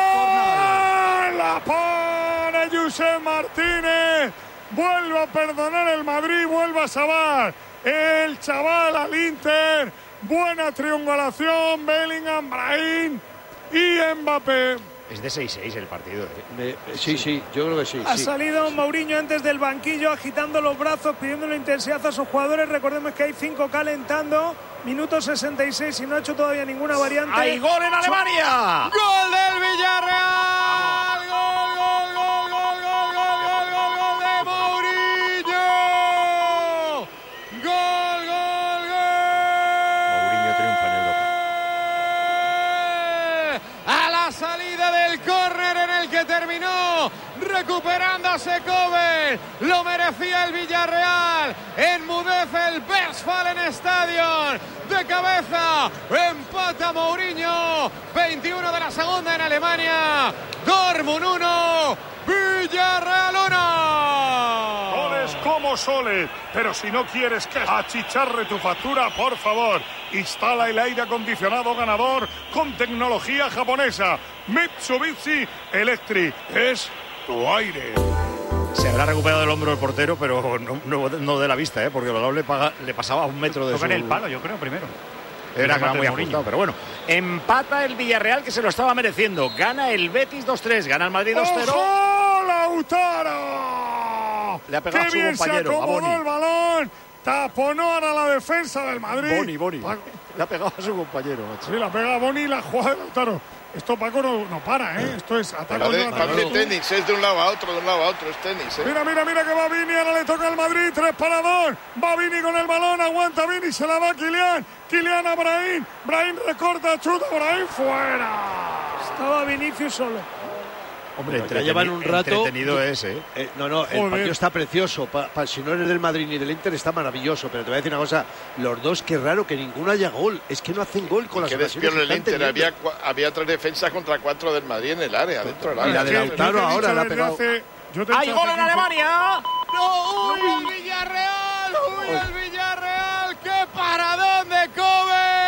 ¡Kilian! La pone Josep Martínez. Vuelve a perdonar el Madrid, vuelve a salvar el chaval al Inter. Buena triangulación, Bellingham, Brahim y Mbappé. Es de seis seis el partido. ¿eh? Me, sí, sí, yo creo que sí. Ha sí. salido Mourinho antes del banquillo agitando los brazos, pidiéndole intensidad a sus jugadores. Recordemos que hay cinco calentando. Minuto sesenta y seis y no ha hecho todavía ninguna variante. ¡Hay gol en Alemania! ¡Gol del Villarreal! ¡Gol, gol, gol, gol, gol, gol, gol, gol, gol de Mourinho! ¡Gol, gol, gol! Mourinho triunfa en Europa. A la salida del córner en el que terminó recuperándose Kobe, lo merecía el Villarreal, enmudece el Westfalenstadion, de cabeza, empata Mourinho, veintiuno de la segunda en Alemania, Dortmund uno, Villarreal uno. Goles como soles, pero si no quieres que achicharre tu factura, por favor, instala el aire acondicionado ganador con tecnología japonesa. Mitsubishi Electric es tu aire. Se habrá recuperado el hombro el portero, pero no, no, no de la vista, ¿eh? Porque lo le, paga, le pasaba a un metro de su... Tocar el palo, yo creo, primero. Era que era muy ajustado, pero bueno. Empata el Villarreal, que se lo estaba mereciendo. Gana el Betis dos tres, gana el Madrid dos cero. ¡Ojo, Lautaro! Le ha pegado a su bien compañero, se a acomodó Boni. el balón, taponó ahora la defensa del Madrid. Boni, Boni. Le ha pegado a su compañero, macho. Sí, la pega a Boni y la jugada de Lautaro. Esto, Paco, no, no para, ¿eh? Esto es ataque. Parece tenis, es de un lado a otro, de un lado a otro, es tenis, ¿eh? Mira, mira, mira que va Vini, ahora le toca al Madrid, tres para dos. Va Vini con el balón, aguanta Vini, se la da a Kylian. Kylian a Brahim, Brahim recorta, chuta, Brahim fuera. Estaba Vinicius solo. Hombre, ya llevan un rato. Entretenido es, ¿eh? eh no, no, el Joder. partido está precioso. Pa, pa, si no eres del Madrid ni del Inter, está maravilloso. Pero te voy a decir una cosa: los dos, qué raro que ninguno haya gol. Es que no hacen gol con las que ocasiones despierno que el están Inter. Había, teniendo. había tres defensas contra cuatro del Madrid en el área, dentro del Y área. la de Lautaro ahora la ha pegado. ¡Hay gol en Alemania! ¡No! ¡Uy, el Villarreal! ¡Uy, el Villarreal! ¡Qué paradón de Kobe!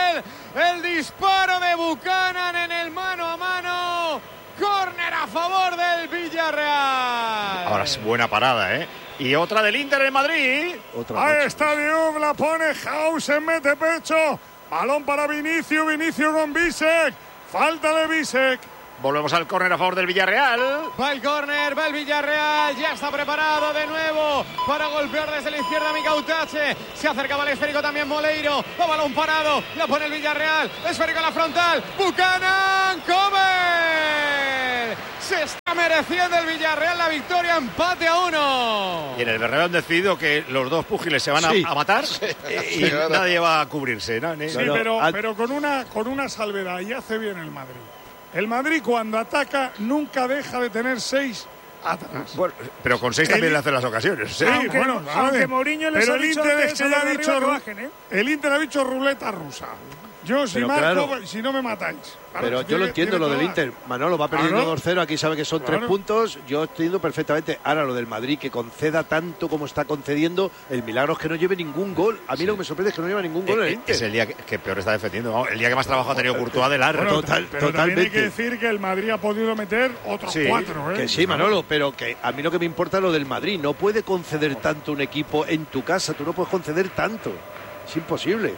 El disparo de Buchanan en el mano a mano. Córner a favor del Villarreal. Ahora es buena parada, ¿eh? Y otra del Inter en Madrid. Otra Ahí está Diouf, la pone Hausen, mete pecho. Balón para Vinicius, Vinicius con Bisek. Falta de Bisek. Volvemos al córner a favor del Villarreal. Va el córner, va el Villarreal, ya está preparado de nuevo para golpear desde la izquierda Micautache. Se acercaba al esférico también Moleiro. Va balón parado, la pone el Villarreal. Esférico en la frontal. Buchanan, Comer. Se está mereciendo el Villarreal la victoria, empate a uno. Y en el Bernabéu han decidido que los dos púgiles se van Sí. a, a matar y Sí, claro. nadie va a cubrirse, ¿no? Ni- Sí, No, no, pero, al- pero con, una, con una salvedad, y hace bien el Madrid. El Madrid cuando ataca nunca deja de tener seis atrás. Bueno, pero con seis también El- le hacen las ocasiones. ¿eh? Sí, Aunque- bueno, aunque vale. Mourinho les pero ha el dicho Inter antes es que a ya los ha de dicho arriba que ru- bajen, ¿eh? el Inter ha dicho ruleta rusa. Yo si Pero marco, claro. si no me matáis. Claro, Pero si yo tiene lo que- entiendo, tiene lo del que Inter. Manolo va perdiendo Claro. dos cero, aquí sabe que son Claro. tres puntos. Yo entiendo perfectamente. Ahora lo del Madrid, que conceda tanto como está concediendo, el milagro es que no lleve ningún gol. A mí lo que me sorprende es que no lleva ningún gol Eh, el eh, Inter. es el día que, que peor está defendiendo. Vamos, el día que más trabajo ha tenido Courtois de largo. Bueno, Total- pero también totalmente. hay que decir que el Madrid ha podido meter otros Sí, cuatro. ¿eh? Que sí, Manolo, pero que a mí lo que me importa es lo del Madrid. No puede conceder tanto un equipo en tu casa. Tú no puedes conceder tanto. Es imposible.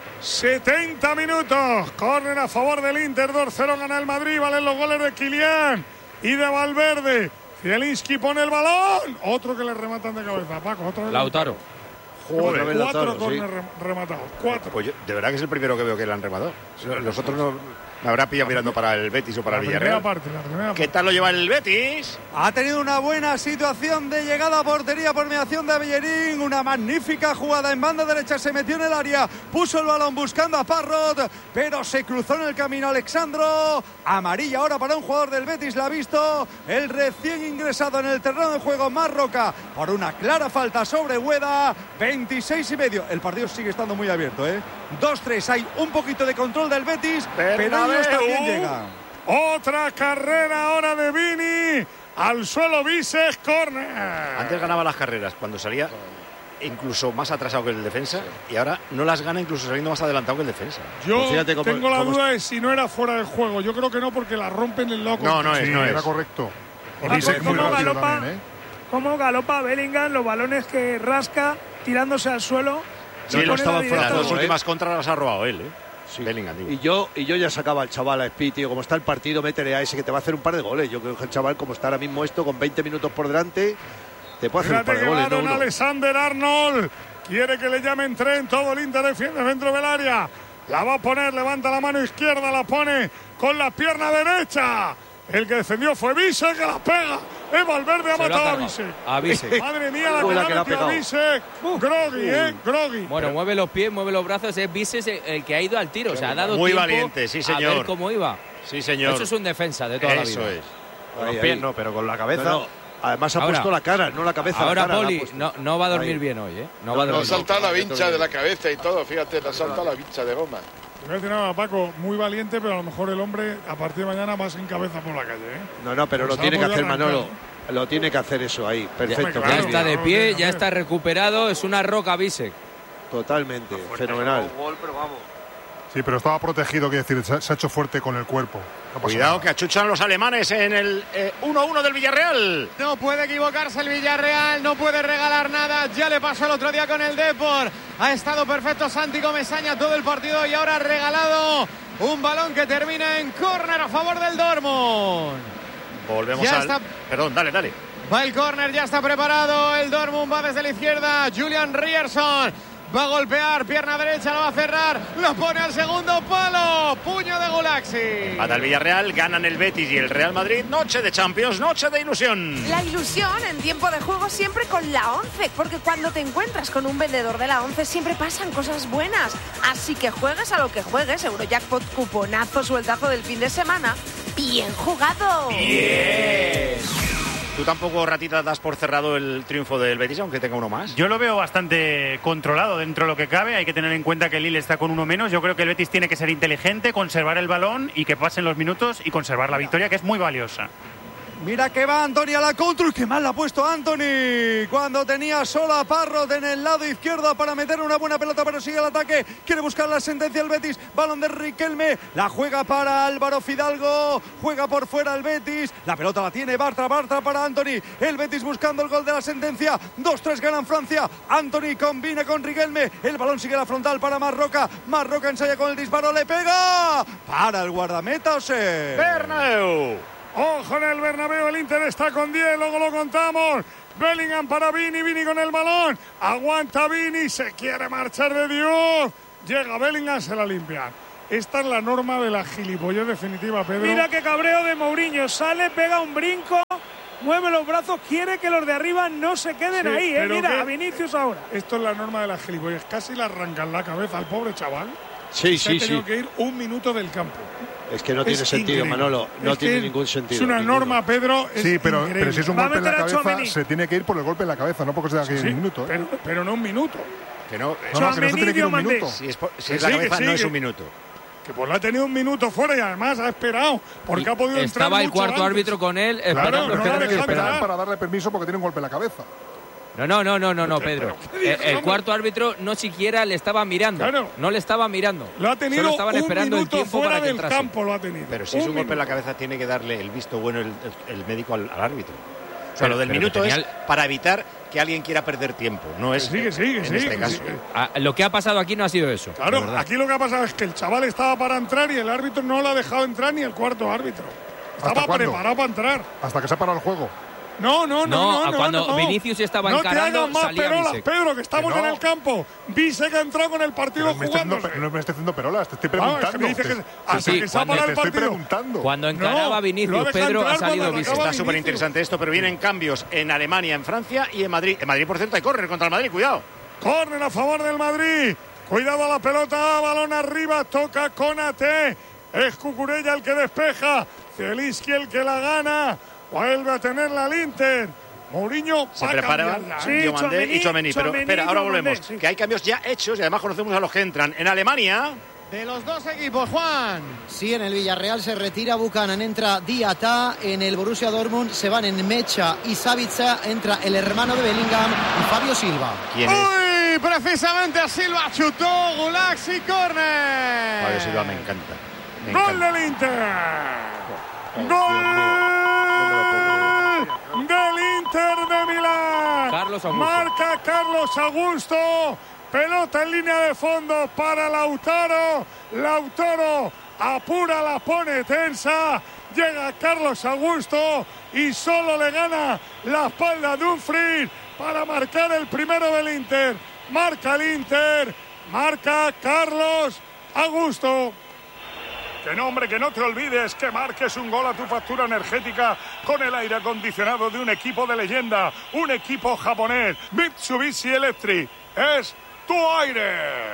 setenta minutos. Córner a favor del Inter. dos cero gana el Madrid. Valen los goles de Kylian y de Valverde. Zielinski pone el balón. Otro que le rematan de cabeza. Paco, otro de Lautaro. Joder, Otra vez cuatro Lautaro, córner sí. rem- rematados. Cuatro. Pues yo, de verdad que es el primero que veo que le han rematado. Los otros no. Me habrá pillado mirando para el Betis o para La el primera Villarreal. parte, la primera ¿Qué parte. tal lo lleva el Betis? Ha tenido una buena situación de llegada a portería por mediación de Bellerín. Una magnífica jugada en banda derecha. Se metió en el área. Puso el balón buscando a Parrot. Pero se cruzó en el camino Alexandro. Amarilla ahora para un jugador del Betis. La ha visto el recién ingresado en el terreno de juego Marroca. Por una clara falta sobre Hueda. veintiséis y medio. El partido sigue estando muy abierto, ¿eh? dos tres. Hay un poquito de control del Betis. Pero ellos también llegan. Otra carrera ahora de Vini. Al suelo Bisek, córner. Antes ganaba las carreras cuando salía incluso más atrasado que el defensa y ahora no las gana incluso saliendo más adelantado que el defensa. Yo Pues fíjate cómo- tengo la cómo duda de si no era fuera de juego. Yo creo que no, porque la rompen el loco. No, no es, Sí, no era es. correcto. Paco, Bisek muy ¿cómo rápido galopa? también, ¿eh? Cómo galopa Bellingham, los balones que rasca tirándose al suelo. Sí, Se no pone estaba la fuera Las directa. dos todo, ¿eh? últimas contras las ha robado él, ¿eh? Sí. Bellingham, digo. Y yo, y yo ya sacaba al chaval a Speed, tío. Como está el partido, métele a ese que te va a hacer un par de goles. Yo creo que el chaval, como está ahora mismo esto, con veinte minutos por delante, te puede hacer un Fíjate par de que goles, va no Don uno. Alexander Arnold. Quiere que le llamen tren. Todo el Inter defiende dentro del área. La va a poner, levanta la mano izquierda, la pone con la pierna derecha. El que defendió fue Bisek, que la pega. Es Valverde, ha Se lo ha matado a cargado. Bisek. A Bisek. Madre mía, la Fue que la le que ha la ha metido a pegado. Bisek. Grogui, ¿eh? Grogui. Bueno, mueve los pies, mueve los brazos. Es Vises el que ha ido al tiro. O sea, ha dado Muy tiempo valiente, sí, a señor. ver cómo iba. Sí, señor. Eso es un defensa de toda la Eso vida. es. Con los Ahí, pies ahí. no, pero con la cabeza. No, no. Además ha Ahora- puesto la cara, no la cabeza. Ahora, la cara, la ha Poli, puesto. no, no va a dormir Ahí. bien hoy, ¿eh? No, No, va a no, Le dormir salta la bien. vincha de la cabeza y todo, fíjate, le salta la vincha de goma. Te voy a decir nada, Paco, muy valiente, pero a lo mejor el hombre a partir de mañana va sin cabeza por la calle, ¿eh? No, no, pero Pues lo tiene ha que podido hacer arrancar. Manolo. Lo tiene que hacer eso ahí. Perfecto. claro, Ya muy está bien. de no, pie, no, ya no. está recuperado. Es una roca Bisek. Totalmente. Fenomenal. Gol, pero vamos. Sí, pero estaba protegido, quiere decir, se, se ha hecho fuerte con el cuerpo. No pasa Cuidado nada. que achuchan los alemanes en el eh, uno uno del Villarreal. No puede equivocarse el Villarreal, no puede regalar nada. Ya le pasó el otro día con el Depor. Ha estado perfecto Santi Comesaña todo el partido y ahora ha regalado un balón que termina en córner a favor del Dortmund. Volvemos Ya al... está. Perdón, dale, dale. Va el córner, ya está preparado. El Dortmund va desde la izquierda. Julian Ryerson va a golpear, pierna derecha, la va a cerrar. Lo pone al segundo palo. Puño de Gulaxi. Pata el Villarreal, ganan el Betis y el Real Madrid. Noche de Champions, noche de ilusión. La ilusión en tiempo de juego siempre con la ONCE, porque cuando te encuentras con un vendedor de la ONCE siempre pasan cosas buenas. Así que juegues a lo que juegues, Eurojackpot, cuponazo, sueldazo del fin de semana. ¡Bien jugado! ¿Tú tampoco, Ratita, das por cerrado el triunfo del Betis, aunque tenga uno más? Yo lo veo bastante controlado dentro de lo que cabe. Hay que tener en cuenta que el Lille está con uno menos. Yo creo que el Betis tiene que ser inteligente, conservar el balón y que pasen los minutos y conservar la victoria, que es muy valiosa. Mira que va Antoni a la contra. ¡Qué mal la ha puesto Antoni! Cuando tenía solo a Parrot en el lado izquierdo para meter una buena pelota, pero sigue el ataque. Quiere buscar la sentencia el Betis. Balón de Riquelme. La juega para Álvaro Fidalgo. Juega por fuera el Betis. La pelota la tiene Bartra. Bartra para Antoni. El Betis buscando el gol de la sentencia. dos tres ganan Francia. Antoni combina con Riquelme. El balón sigue la frontal para Marroca. Marroca ensaya con el disparo. Le pega. Para el guardameta, Ose. Bernabéu. Ojo en el Bernabéu, el Inter está con diez, luego lo contamos. Bellingham para Vini, Vini con el balón. Aguanta Vini, se quiere marchar de Dios. Llega Bellingham, se la limpia. Esta es la norma de la gilipollez definitiva, Pedro. Mira qué cabreo de Mourinho. Sale, pega un brinco, mueve los brazos, quiere que los de arriba no se queden sí, ahí. ¿eh? Mira, que... a Vinicius ahora. Esto es la norma de la gilipollez. Casi le arrancan la cabeza al pobre chaval. Sí, se sí, ha tenido sí. que ir un minuto del campo. Es que no tiene es sentido, increíble. Manolo. No es tiene ningún sentido. Es una ninguno. norma, Pedro. Es sí, pero, increíble. pero si es un Va golpe en la cabeza, Tchouaméni. se tiene que ir por el golpe en la cabeza, no porque se tenga que ir Sí, un minuto. ¿eh? Pero, pero no un minuto. Que no, no, no, que no se tiene que ir un Diomandé. minuto. Si es, por, si Que es la sí, cabeza, que sí, no es que- un minuto. Que pues la ha tenido un minuto fuera y además ha esperado. Porque ha podido entrar Estaba el mucho cuarto antes. árbitro con él Claro, esperando, no la esperando, deja esperando. entrar. Para darle permiso porque tiene un golpe en la cabeza. No, no, no, no, no, no, Pedro. ¿qué dices, El, el hombre? cuarto árbitro no siquiera le estaba mirando. Claro. No le estaba mirando. Lo ha tenido Solo estaban un esperando el minuto tiempo fuera para que del entrase. campo, lo ha tenido. Pero si es un golpe en la cabeza, tiene que darle el visto bueno el, el- el médico al, al árbitro. O sea, Pero- lo del pero minuto que es tenía para evitar que alguien quiera perder tiempo. No es Sí, que sí, que en sí, este que caso. sí. Ah, lo que ha pasado aquí no ha sido eso. Claro, de verdad. aquí lo que ha pasado es que el chaval estaba para entrar y el árbitro no lo ha dejado entrar ni el cuarto árbitro. ¿Hasta Estaba cuándo? preparado para entrar. Hasta que se ha parado el juego. No, no, no, No, no. a no cuando no. Vinicius estaba no encarando, te hagas más salía perolas, Bisek. Pedro, que estamos Que no. en el campo. Bisek ha entrado con el partido Pero me estoy haciendo, jugando. no me estoy haciendo perolas, te estoy Ah, es que preguntando. me dice que Te- hasta sí, que se ha cuando parado te el estoy partido. preguntando. Cuando encaraba No, lo Vinicius, deja Pedro, entrar ha salido cuando Bisek. acaba Está súper interesante esto, pero vienen cambios en Alemania, en Francia y en Madrid. En Madrid, por cierto, hay córner contra el Madrid, cuidado. Córner a favor del Madrid. Cuidado a la pelota, balón arriba, toca Konaté. Es Cucurella el que despeja. Zielinski el que la gana. Vuelve a tenerla al Inter. Mourinho Se va a prepara cambiarla. Sí, Diomandé y Tchouaméni, Tchouaméni. Pero Tchouaméni, espera, ahora Diomandé, volvemos. sí. Que hay cambios ya hechos y además conocemos a los que entran. En Alemania, De los dos equipos, Juan. Sí, en el Villarreal se retira Buchanan, entra Diatá. En el Borussia Dortmund se van en Mecha y Savitza. Entra el hermano de Bellingham y Fabio Silva. ¿quién es? Uy, precisamente a Silva chutó Gulax y córner. Fabio Silva me encanta. Me Gol encanta. del Inter. Gol del Inter de Milán. Carlos Augusto. Marca Carlos Augusto. Pelota en línea de fondo para Lautaro. Lautaro apura, la pone tensa. Llega Carlos Augusto y solo le gana la espalda a Dumfries para marcar el primero del Inter. Marca el Inter. Marca Carlos Augusto. Que no, hombre, que no te olvides que marques un gol a tu factura energética con el aire acondicionado de un equipo de leyenda, un equipo japonés, Mitsubishi Electric. Es tu aire.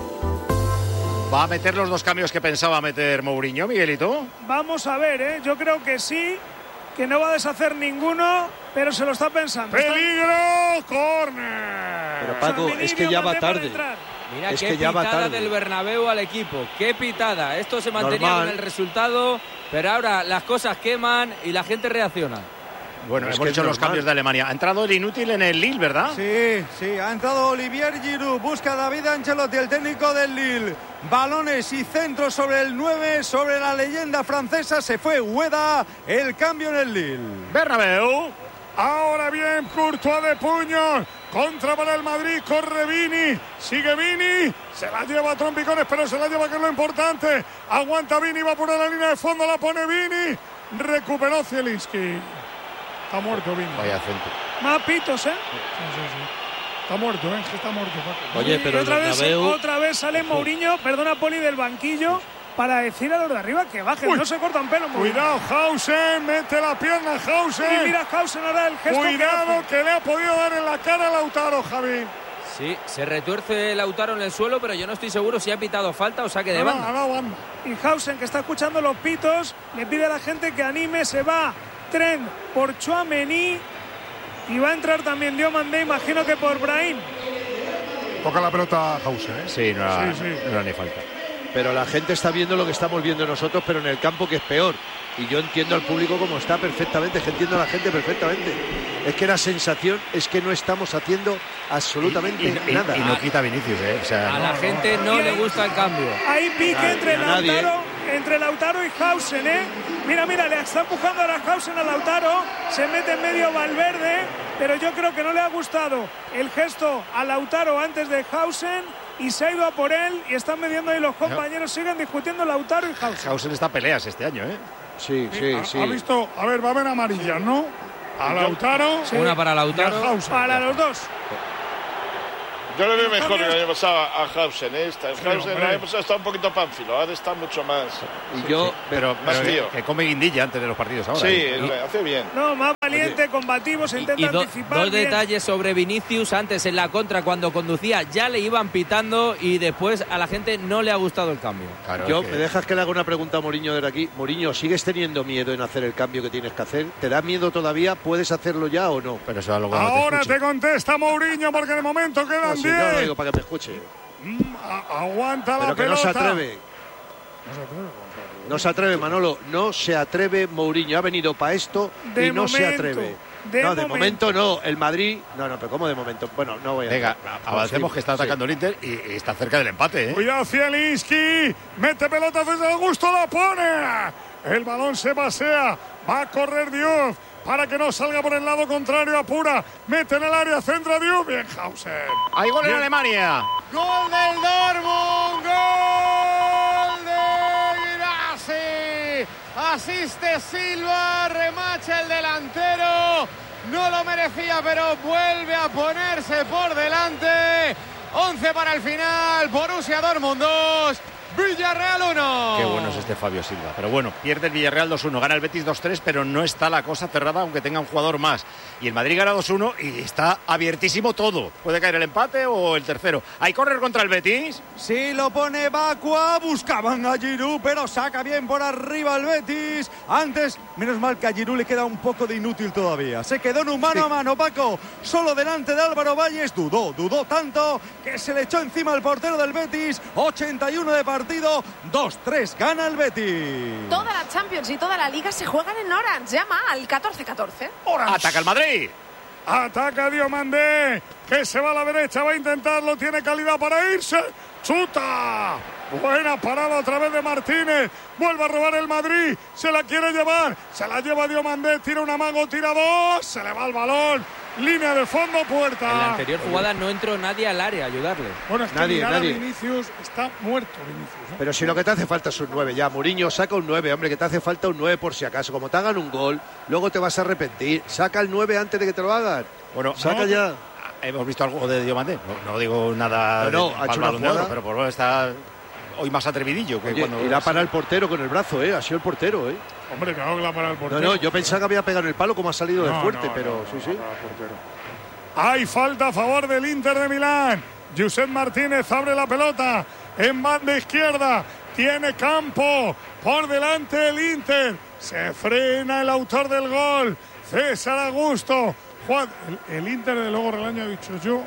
¿Va a meter los dos cambios que pensaba meter Mourinho, Miguelito? Vamos a ver, ¿eh? Yo creo que sí, que no va a deshacer ninguno, pero se lo está pensando. ¡Peligro! ¡Córner! Pero Paco, Tchouaméni, es que ya va Diomandé para tarde. entrar. Mira Es qué que ya va pitada tarde. del Bernabéu al equipo. Qué pitada. Esto se mantenía Normal. con el resultado, pero ahora las cosas queman y la gente reacciona. Bueno, Es hemos que hecho es los normal. cambios de Alemania. Ha entrado el inútil en el Lille, ¿verdad? Sí, sí, ha entrado Olivier Giroud, busca a David Ancelotti, el técnico del Lille. Balones y centros sobre el nueve, sobre la leyenda francesa, se fue Ueda, el cambio en el Lille. Bernabéu. Ahora bien, Courtois de puños. Contra para el Madrid, corre Vini. Sigue Vini. Se la lleva a trompicones, pero se la lleva, que es lo importante. Aguanta Vini, va por la línea de fondo, la pone Vini. Recuperó Zielinski. Está muerto Vini. Vaya centro. Más pitos, ¿eh? Sí, sí, sí. Está muerto, ¿eh? Está muerto, Paco. Oye, Y pero el otra vez, Bernabéu... otra vez sale Mourinho, perdona Poli, del banquillo para decir a los de arriba que bajen. Uy. No se cortan pelo, Mourinho. Cuidado, Hausen. Mete la pierna, Y Hausen. mira Hausen ahora el gesto que Cuidado, hace. que le ha podido dar en la cara a Lautaro, Javi. Sí, se retuerce Lautaro en el suelo, pero yo no estoy seguro si ha pitado falta o saque de No, banda. no, no, banda. Y Hausen, que está escuchando los pitos, le pide a la gente que anime, se va Trent por Tchouaméni y va a entrar también Diomandé, imagino que por Brahim. Toca la pelota a Hausen, ¿eh? Sí, no era, Sí, sí. no era ni falta. Pero la gente está viendo lo que estamos viendo nosotros, pero en el campo, que es peor. Y yo entiendo al público como está perfectamente, es que entiendo a la gente perfectamente. Es que la sensación es que no estamos haciendo absolutamente y, y, nada. Y, y no quita Vinicius, ¿eh? O sea, a no, la no, gente no, no le gusta el cambio. Hay pique a, entre, a Lautaro, nadie, entre Lautaro y Hausen, ¿eh? Mira, mira, le está empujando a Hausen a Lautaro, se mete en medio Valverde, pero yo creo que no le ha gustado el gesto a Lautaro antes de Hausen y se ha ido a por él y están mediando ahí los compañeros, siguen discutiendo Lautaro y Hausen. Hausen está peleas este año, ¿eh? Sí, sí, ha, sí. Ha visto, a ver, va a haber amarillas, ¿no? A Lautaro. Sí. Una para Lautaro. Para los dos. Yo le veo mejor que el año pasado a Hausen. ¿eh? Esta, sí, Hausen el año pasado está un poquito pánfilo, ahora está mucho más. Y yo, sí, pero, más pero tío. Que come guindilla antes de los partidos ahora. Sí, ¿eh? hace bien. No, más valiente, combativo, se intenta y do, anticipar. Dos bien. detalles sobre Vinicius. Antes en la contra, cuando conducía, ya le iban pitando y después a la gente no le ha gustado el cambio. Claro, yo, es que... ¿me dejas que le haga una pregunta a Mourinho desde aquí? Mourinho, ¿sigues teniendo miedo en hacer el cambio que tienes que hacer? ¿Te da miedo todavía? ¿Puedes hacerlo ya o no? Pero eso es algo que ahora no te, te contesta Mourinho porque de momento quedan diez. No, si no lo digo para que me escuche. Mm, a, aguanta Pero la que pelota. no se atreve. No se atreve. No se atreve, Manolo. No se atreve Mourinho. Ha venido para esto de y no momento, se atreve. De no, de momento. momento no. El Madrid... No, no, pero ¿cómo de momento? Bueno, no voy a... Venga, avancemos, que está atacando sí. el Inter y, y está cerca del empate, ¿eh? Cuidado, Zielinski. Mete pelota desde Augusto, la pone. El balón se pasea. Va a correr Diouf para que no salga por el lado contrario, apura, mete en el área, centra Diouf, bien Hausen. Hay gol bien. en Alemania. Gol del Dortmund, gol de Guirassy. Asiste Silva, remacha el delantero. No lo merecía, pero vuelve a ponerse por delante. once para el final, Borussia Dortmund dos. Villarreal uno. Qué bueno es este Fabio Silva. Pero bueno, pierde el Villarreal dos uno, gana el Betis dos tres, pero no está la cosa cerrada, aunque tenga un jugador más. Y el Madrid gana dos uno y está abiertísimo todo. Puede caer el empate o el tercero. ¿Hay córner contra el Betis? Sí, lo pone Bakua. Buscaban a Giroud, pero saca bien por arriba el Betis. Antes, menos mal que a Giroud le queda un poco de inútil todavía. Se quedó en un mano sí. a mano, Paco. Solo delante de Álvaro Valles. Dudó, dudó tanto que se le echó encima al portero del Betis. ochenta y uno de partido. dos tres, gana el Betis. Toda la Champions y toda la Liga se juegan en Orange. Llama al catorce catorce. Ataca el Madrid. Ataca Diomandé, que se va a la derecha, va a intentarlo, tiene calidad para irse. ¡Chuta! Buena parada otra vez de Martínez. Vuelve a robar el Madrid. Se la quiere llevar. Se la lleva Diomandé. Tira un amago, tira dos. Se le va el balón. Línea de fondo, puerta. En la anterior jugada no entró nadie al área a ayudarle. Bueno, es que nadie, nadie. Vinicius está muerto, Vinicius, ¿eh? Pero si lo que te hace falta es un nueve ya. Mourinho, saca un nueve, hombre, que te hace falta un nueve por si acaso. Como te hagan un gol, luego te vas a arrepentir. Saca el nueve antes de que te lo hagan. Bueno, saca no, ya. Hemos visto algo de Diomandé. No, no digo nada. No, no de, ha hecho una jugada, oro, pero por lo menos está hoy más atrevidillo que Oye, cuando. Y la para el portero con el brazo, ¿eh? Ha sido el portero, ¿eh? Hombre, claro que la para el portero. No, no, yo pensaba que había pegado en el palo como ha salido no, de fuerte, no, pero no, sí, no, sí. Hay falta a favor del Inter de Milán. Josep Martínez abre la pelota en banda izquierda. Tiene campo por delante el Inter. Se frena el autor del gol, César Augusto. Juan, el, el Inter de luego Relaño ha dicho yo.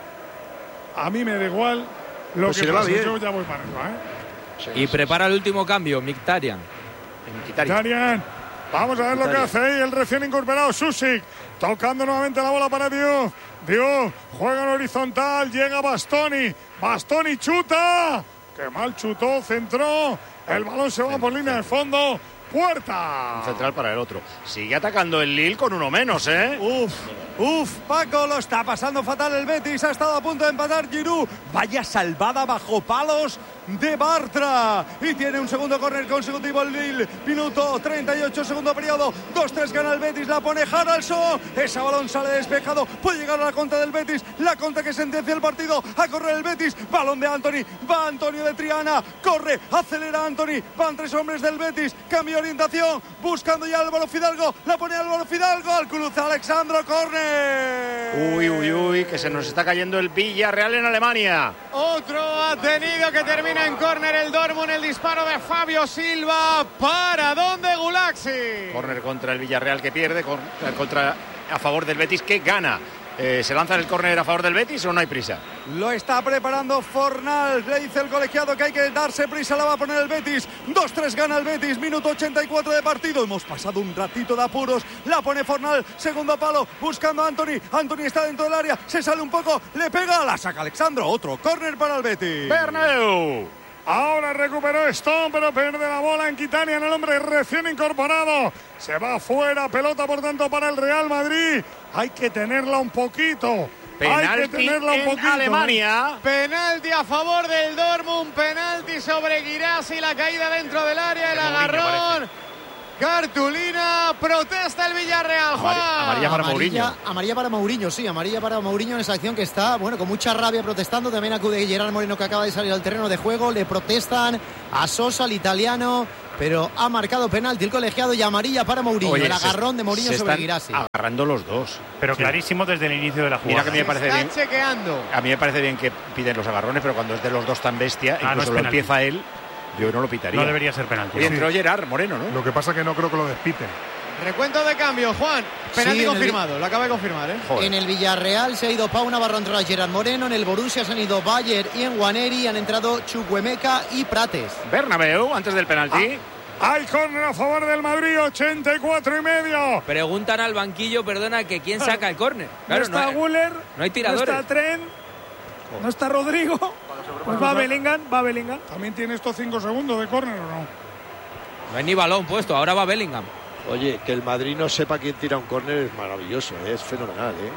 A mí me da igual lo pues que si pase, yo ya voy para arriba, ¿eh? Sí, y sí, prepara sí. el último cambio, Mkhitaryan. Mkhitaryan. Vamos a ver Mkhitaryan. Lo que hace ahí el recién incorporado Susic. Tocando nuevamente la bola para Diouf. Diouf juega en horizontal. Llega Bastoni. Bastoni chuta. Qué mal chutó, centró. El balón se va por línea de fondo. Puerta. Un central para el otro. Sigue atacando el Lille con uno menos, ¿eh? Uf, uf, Paco, lo está pasando fatal el Betis. Ha estado a punto de empatar Giroud. Vaya salvada bajo palos de Bartra. Y tiene un segundo córner consecutivo el Lille. Minuto treinta y ocho, segundo periodo. dos tres gana el Betis. La pone Haraldsson. Ese balón sale despejado. Puede llegar a la contra del Betis. La contra que sentencia el partido. A correr el Betis. Balón de Anthony. Va Antonio de Triana. Corre. Acelera Anthony. Van tres hombres del Betis. Cambio orientación, buscando ya Álvaro Fidalgo, la pone Álvaro Fidalgo, al cruce Alexandro, córner. Uy, uy, uy, que se nos está cayendo el Villarreal en Alemania. Otro ha tenido que termina en córner el Dortmund, el disparo de Fabio Silva, para donde Gulaxi. Córner contra el Villarreal que pierde, contra a favor del Betis que gana. Eh, ¿Se lanza el córner a favor del Betis o no hay prisa? Lo está preparando Fornal. Le dice el colegiado que hay que darse prisa. La va a poner el Betis. dos tres gana el Betis. Minuto ochenta y cuatro de partido. Hemos pasado un ratito de apuros. La pone Fornal. Segundo palo. Buscando a Anthony. Anthony está dentro del área. Se sale un poco. Le pega. La saca Alexandro. Otro córner para el Betis. Bernabéu. Ahora recuperó Stone, pero pierde la bola en Quitania, en el hombre recién incorporado. Se va fuera, pelota por tanto para el Real Madrid. Hay que tenerla un poquito. Penalti Hay que tenerla un en poquito. Alemania. Penalti a favor del Dortmund, penalti sobre Guirassi, la caída dentro del área, el agarrón. Cartulina, protesta el Villarreal, Juan. Amarilla para amarilla, Mourinho. Amarilla para Mourinho, sí, amarilla para Mourinho en esa acción que está, bueno, con mucha rabia protestando. También acude Gerard Moreno, que acaba de salir al terreno de juego. Le protestan a Sosa, el italiano, pero ha marcado penalti el colegiado y amarilla para Mourinho. Oye, el agarrón de Mourinho sobre Guirassi. Agarrando los dos. Pero sí, clarísimo desde el inicio de la jugada. Mira que a mí me parece Está bien. chequeando. A mí me parece bien que piden los agarrones, pero cuando es de los dos tan bestia, Ah, no incluso es lo penalti. empieza él, yo no lo pitaría. No debería ser penalti. Y entró Gerard Moreno, ¿no? Lo que pasa es que no creo que lo despiten. Recuento de cambio, Juan. Penalti Sí, en el confirmado, vi- lo acaba de confirmar, ¿eh? Joder. En el Villarreal se ha ido Pau Navarro, entró a Gerard Moreno. En el Borussia se han ido Bayer y en Nwaneri han entrado Chukwuemeka y Prates. Bernabéu, antes del penalti. Hay córner a favor del Madrid, ochenta y cuatro y medio. Preguntan al banquillo, perdona, que quién saca el córner. Claro, no está hay, Guller, no hay tiradores. no está Trent, no está Rodrigo, pues va Bellingham, va Bellingham. También tiene estos cinco segundos de córner, ¿o no? No hay ni balón puesto, ahora va Bellingham. Oye, que el Madrid no sepa quién tira un córner es maravilloso, ¿eh? Es fenomenal, ¿eh?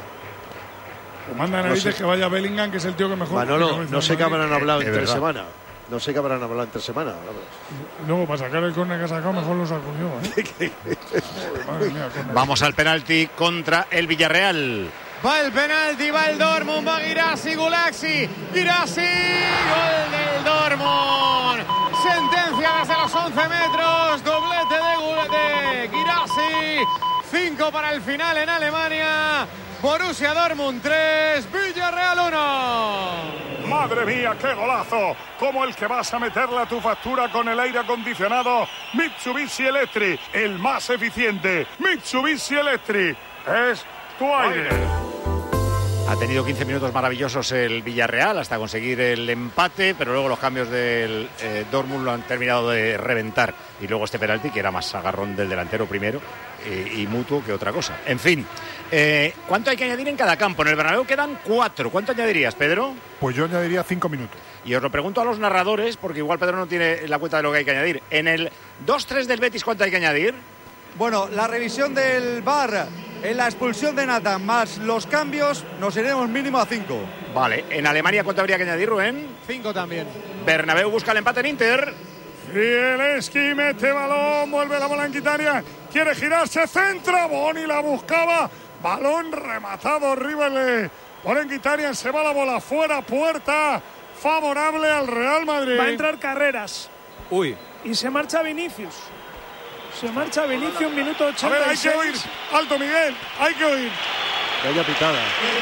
Pues manda a No narices sé. que vaya Bellingham, que es el tío que mejor. Manolo, no sé qué habrán hablado Es entre verdad. semana. No sé qué habrán hablado entre semana. Luego, para sacar el córner que ha sacado, mejor lo saco yo, ¿eh? Joder, madre mía, córner. Vamos al penalti contra el Villarreal. Va el penalti, va el Dortmund, va Guirassi, Gulaxi, Guirassi, gol del Dortmund. Sentencia desde los once metros, doblete de, Gu- de Guirassi, cinco para el final en Alemania. Borussia Dortmund tres, Villarreal uno. Madre mía, qué golazo. Como el que vas a meterle a tu factura con el aire acondicionado Mitsubishi Electric, el más eficiente. Mitsubishi Electric es tu aire. Ha tenido quince minutos maravillosos el Villarreal hasta conseguir el empate, pero luego los cambios del eh, Dortmund lo han terminado de reventar. Y luego este penalti, que era más agarrón del delantero primero eh, y mutuo que otra cosa. En fin, eh, ¿cuánto hay que añadir en cada campo? En el Bernabéu quedan cuatro. ¿Cuánto añadirías, Pedro? Pues yo añadiría cinco minutos. Y os lo pregunto a los narradores, porque igual Pedro no tiene la cuenta de lo que hay que añadir. En el dos tres del Betis, ¿cuánto hay que añadir? Bueno, la revisión del V A R en la expulsión de Nathan más los cambios nos iremos mínimo a cinco. Vale. ¿En Alemania cuánto habría que añadir, Rubén? Cinco también. Bernabéu busca el empate en Inter. Zielinski mete balón, vuelve la bola en Quitania, quiere girarse, centra, Boni la buscaba, balón rematado, horrible por en Quitania, se va la bola fuera, puerta favorable al Real Madrid. Va a entrar Carreras. Uy. Y se marcha Vinicius. Se marcha Vinicius, minuto A ochenta ver, y hay seis. que oír, alto Miguel, hay que oír. Que haya pitada.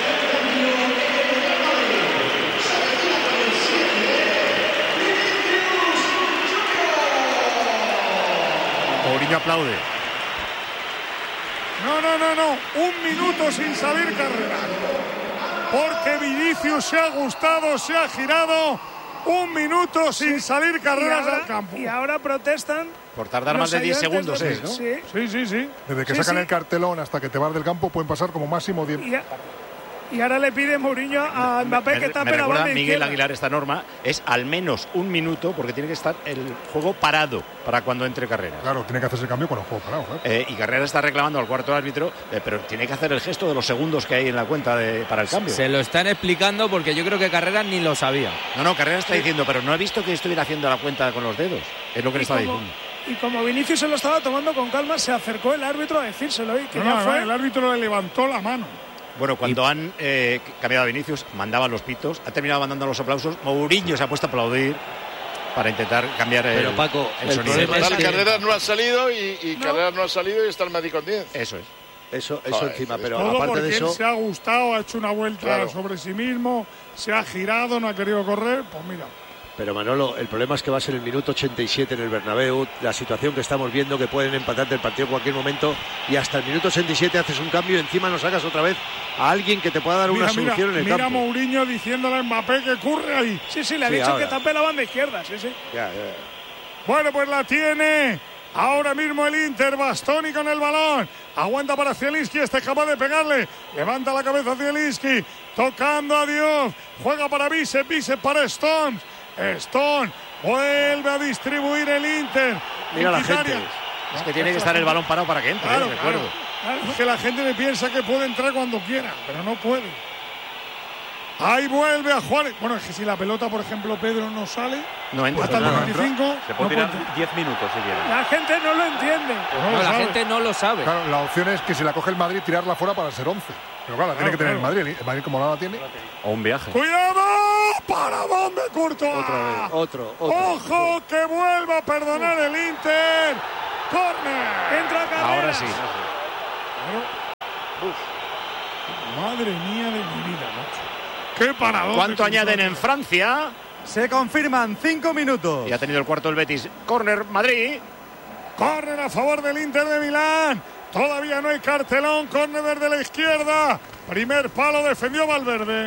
Mourinho aplaude. No, no, no, no, un minuto sin salir carrera. Porque Vinicius se ha gustado, se ha girado. Un minuto sin salir carreras y ahora, al campo. Y ahora protestan. Por tardar los más de diez ayudantes segundos de- es, ¿no? Sí. Sí, sí, sí. Desde que Sí, sacan sí. el cartelón hasta que te vas del campo pueden pasar como máximo diez. Y, a- y ahora le pide Mourinho a Mbappé que Me, tape me la recuerda banda Miguel izquierda. Aguilar esta norma, es al menos un minuto porque tiene que estar el juego parado para cuando entre Carreras. Claro, tiene que hacerse el cambio con el juego parado. ¿eh? Eh, y Carreras está reclamando al cuarto árbitro, eh, pero tiene que hacer el gesto de los segundos que hay en la cuenta de, para el cambio. Se lo están explicando porque yo creo que Carreras ni lo sabía. No, no, Carreras está diciendo, pero no he visto que estuviera haciendo la cuenta con los dedos. Es lo que le Y estaba como- diciendo. Y como Vinicius se lo estaba tomando con calma, se acercó el árbitro a decírselo. Y que No, ya no, fue. el árbitro le levantó la mano. Bueno, cuando han eh, cambiado a Vinicius, mandaban los pitos, ha terminado mandando los aplausos. Mourinho se ha puesto a aplaudir para intentar cambiar el, Pero, Paco, el el sonido. problema es Total, que- Carreras no ha salido y, y Carreras no ha salido y está el Madrid con diez. Eso es. Eso, eso Joder, encima, es pero Todo aparte porque de eso. él se ha gustado, ha hecho una vuelta Claro. sobre sí mismo, se ha girado, no ha querido correr. Pues mira, Pero Manolo, el problema es que va a ser el minuto ochenta y siete en el Bernabéu, la situación que estamos viendo, que pueden empatarte el partido en cualquier momento, y hasta el minuto ochenta y siete haces un cambio y encima nos sacas otra vez a alguien que te pueda dar mira, una solución mira, en el mira campo. Mira Mourinho diciéndole a Mbappé que corre ahí. Sí, sí, le ha Sí, dicho ahora. que tape la banda izquierda, sí, sí. Ya, ya. Bueno, pues la tiene ahora mismo el Inter. Bastoni con el balón. Aguanta para Zielinski, este es capaz de pegarle. Levanta la cabeza Zielinski, tocando a Dios. Juega para Bicep, Bicep para Stones. Stone vuelve a distribuir el Inter. Mira la Mkhitaryan. gente. Es que tiene que estar el balón parado para que entre, Claro, ¿eh? recuerdo. claro, claro. Es que la gente me piensa que puede entrar cuando quiera, pero no puede. Ahí vuelve a Juárez. Bueno, es que si la pelota, por ejemplo, Pedro no sale, no entra, hasta el no, veinticinco, Se puede no tirar diez minutos si quiere. La gente no lo entiende. No, lo la sabe. gente no lo sabe. Claro, la opción es que si la coge el Madrid, tirarla fuera para ser once. Pero claro, la tiene Claro, que tener claro. el Madrid. El Madrid, como no la tiene. O un viaje. ¡Cuidado! ¿Para dónde, Courtois? Otra vez, otro, otro. ¡Ojo que vuelva a perdonar el Inter! ¡Corner! Entra Carreras. Ahora sí. Madre mía de mi vida, macho. ¡Qué paradón! ¿Cuánto de añaden Courtois. en Francia? Se confirman cinco minutos. Y ha tenido el cuarto el Betis. Corner, Madrid. Corner a favor del Inter de Milán. Todavía no hay cartelón. Corner desde la izquierda. Primer palo defendió Valverde.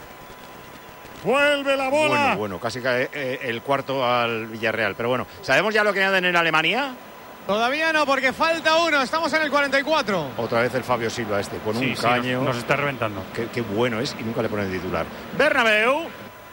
Vuelve la bola. Bueno, bueno, casi cae eh, el cuarto al Villarreal. Pero bueno, ¿sabemos ya lo que añaden en Alemania? Todavía no, porque falta uno. Estamos en el cuarenta y cuatro. Otra vez el Fabio Silva este, con Sí, un sí, caño. nos, nos está reventando. Qué, qué bueno es y nunca le ponen titular. Bernabéu.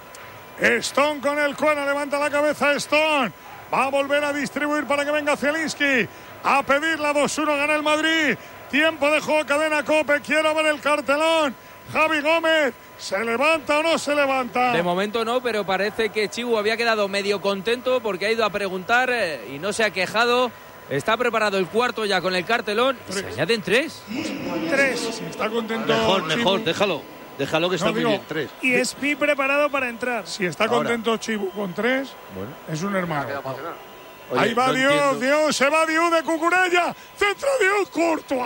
Stone con el cuero, levanta la cabeza Stone. Va a volver a distribuir para que venga Zielinski. A pedir la dos uno, gana el Madrid. Tiempo de juego, cadena Cope. Quiero ver el cartelón. Javi Gómez, ¿se levanta o no se levanta? De momento no, pero parece que Chibu había quedado medio contento porque ha ido a preguntar eh, y no se ha quejado. Está preparado el cuarto ya con el cartelón. Y se añaden tres. Tres. Si está contento. Mejor, Chibu. mejor, déjalo. Déjalo que está No, muy digo, bien. Tres. Y Espi preparado para entrar. Si está Ahora. contento Chibu con tres, Bueno. es un hermano. Oye, Ahí va no Dios, entiendo. Dios, se va Dios de Cucurella. Centro Dios, Courtois.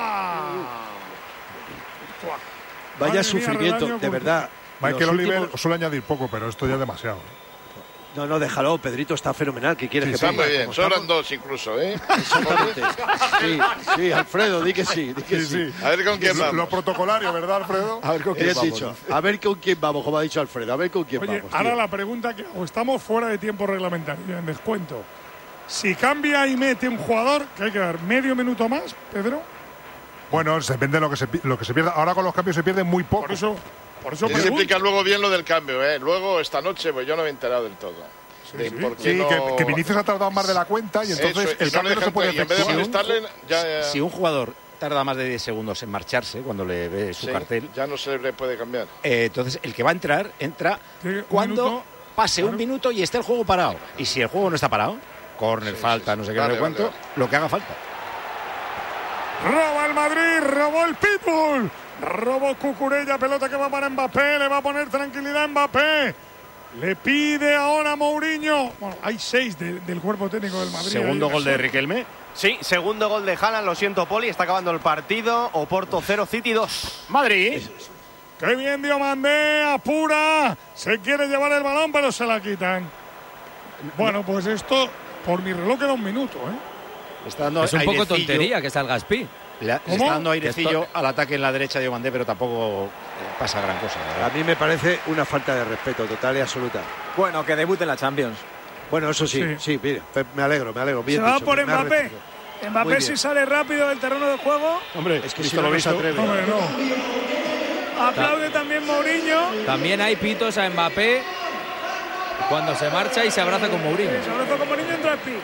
Courtois. Vaya Madre mía, sufrimiento, Relaño, de Courtois. verdad. Michael Los Oliver últimos- suele añadir poco, pero esto ya es demasiado. No, no, déjalo. Pedrito está fenomenal. ¿Qué quieres que Está ponga? muy bien, Como sobran estamos- dos incluso, ¿eh? Exactamente. Sí, sí, Alfredo, di que sí, di que Sí, sí. sí. A ver con quién Lo, vamos. lo protocolario, ¿verdad, Alfredo? A ver con quién Bien dicho. A ver con quién vamos, como ha dicho Alfredo. A ver con quién Oye, vamos. ahora tío. la pregunta que hago, estamos fuera de tiempo reglamentario, en descuento. Si cambia y mete un jugador, que hay que dar medio minuto más, Pedro. Bueno, se depende de lo que se, pi- lo que se pierda. Ahora con los cambios se pierde muy poco. Por eso, por eso Y se pregunto. explica luego bien lo del cambio, ¿eh? Luego, esta noche, pues yo no me he enterado del todo. De sí. por qué Sí, no- que, que Vinicius ha tardado más de la cuenta y entonces Eso, y el no cambio le no se dejan- puede y en vez de efectuar. molestarle, ya, ya- Si un jugador tarda más de diez segundos en marcharse cuando le ve su sí, cartel, ya no se le puede cambiar. eh, entonces el que va a entrar, entra Sí, un cuando minuto. pase un minuto y esté el juego parado. Y si el juego no está parado, córner, Sí, falta, sí, no sí. sé qué, no Vale, sé cuánto, vale, lo que haga falta. Roba el Madrid, robó el Pitbull. Robó Cucurella, pelota que va para Mbappé. Le va a poner tranquilidad a Mbappé. Le pide ahora a Mourinho. Bueno, hay seis de- del cuerpo técnico del Madrid. Segundo Ahí, gol de Riquelme. Sí, segundo gol de Haaland, lo siento Poli, está acabando el partido. Oporto cero, City dos. Madrid. Qué bien Diomandé, apura. Se quiere llevar el balón, pero se la quitan. Bueno, pues esto, por mi reloj queda un minuto, ¿eh? Está dando Es un poco airecillo. tontería que salga Espi. Le, le ¿Cómo? está dando airecillo Esto- al ataque en la derecha de Diomandé, pero tampoco eh, pasa gran cosa. la verdad. A mí me parece una falta de respeto total y absoluta. Bueno, que debute en la Champions. Bueno, eso sí, Sí. sí, mire, fe- me alegro, me alegro. Bien Se va dicho, por me ha Mbappé. recibido. Muy Mbappé bien. si sale rápido del terreno de juego. Hombre, Es que si visto no, lo no se visto. atreve. Hombre, no. Aplaude también Mourinho. También hay pitos a Mbappé cuando se marcha y se abraza con Mourinho. Se abraza con Mourinho, entra Espi.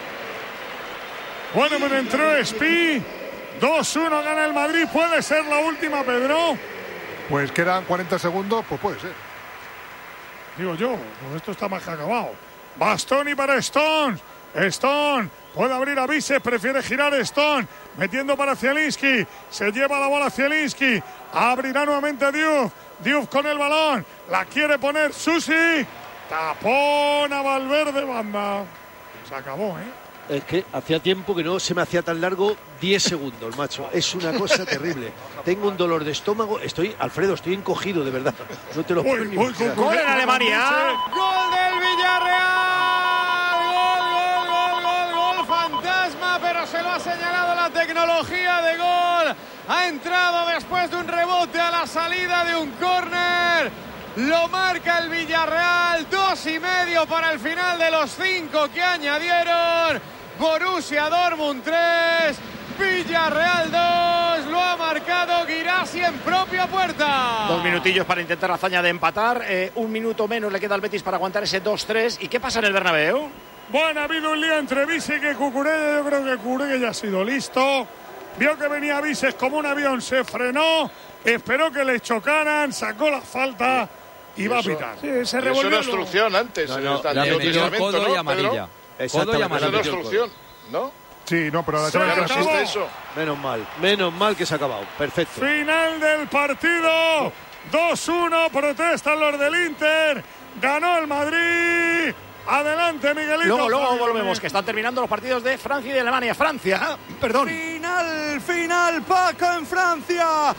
Bueno, pues entró Espi. dos uno gana el Madrid. ¿Puede ser la última, Pedro? Pues quedan cuarenta segundos, pues puede ser. Digo yo, pues esto está más que acabado. Bastoni para Stone. Stone puede abrir a Bicep, prefiere girar Stone. Metiendo para Zielinski. Se lleva la bola Zielinski. Abrirá nuevamente Diouf. Diouf con el balón. La quiere poner Susi. Tapón a Valverde, banda. Se acabó, ¿eh? Es que hacía tiempo que no se me hacía tan largo diez segundos, macho. Es una cosa terrible. Tengo un dolor de estómago. Estoy, Alfredo, estoy encogido, de verdad. No te lo puedo ni imaginar. Gol en Alemania. ¡Gol del Villarreal! señalado la tecnología de gol. Ha entrado después de un rebote a la salida de un córner. Lo marca el Villarreal. Dos y medio para el final de los cinco que añadieron. Borussia Dortmund tres, Villarreal dos. Lo ha marcado Guirassy en propia puerta. Dos minutillos para intentar la hazaña de empatar. Eh, un minuto menos le queda al Betis para aguantar ese dos tres. ¿Y qué pasa en el Bernabéu? Bueno, ha habido un lío entre Bisek y Cucurella. Yo creo que Cucurella ya ha sido listo. Vio que venía Bisek como un avión, se frenó, esperó que le chocaran, sacó la falta y, y va eso, a pitar. Sí, se revolvió. Es una obstrucción antes. No, en no, el, le ha metido codo ¿no, y amarilla. Codo y amarilla. Es una obstrucción, ¿no? Sí, no, pero la se no existe eso. Menos mal, menos mal que se ha acabado. Perfecto. Final del partido. dos uno, protestan los del Inter. Ganó el Madrid. Adelante, Miguelito. Luego, luego volvemos, que están terminando los partidos de Francia y de Alemania. Francia, perdón. Final, final, Paco, en Francia.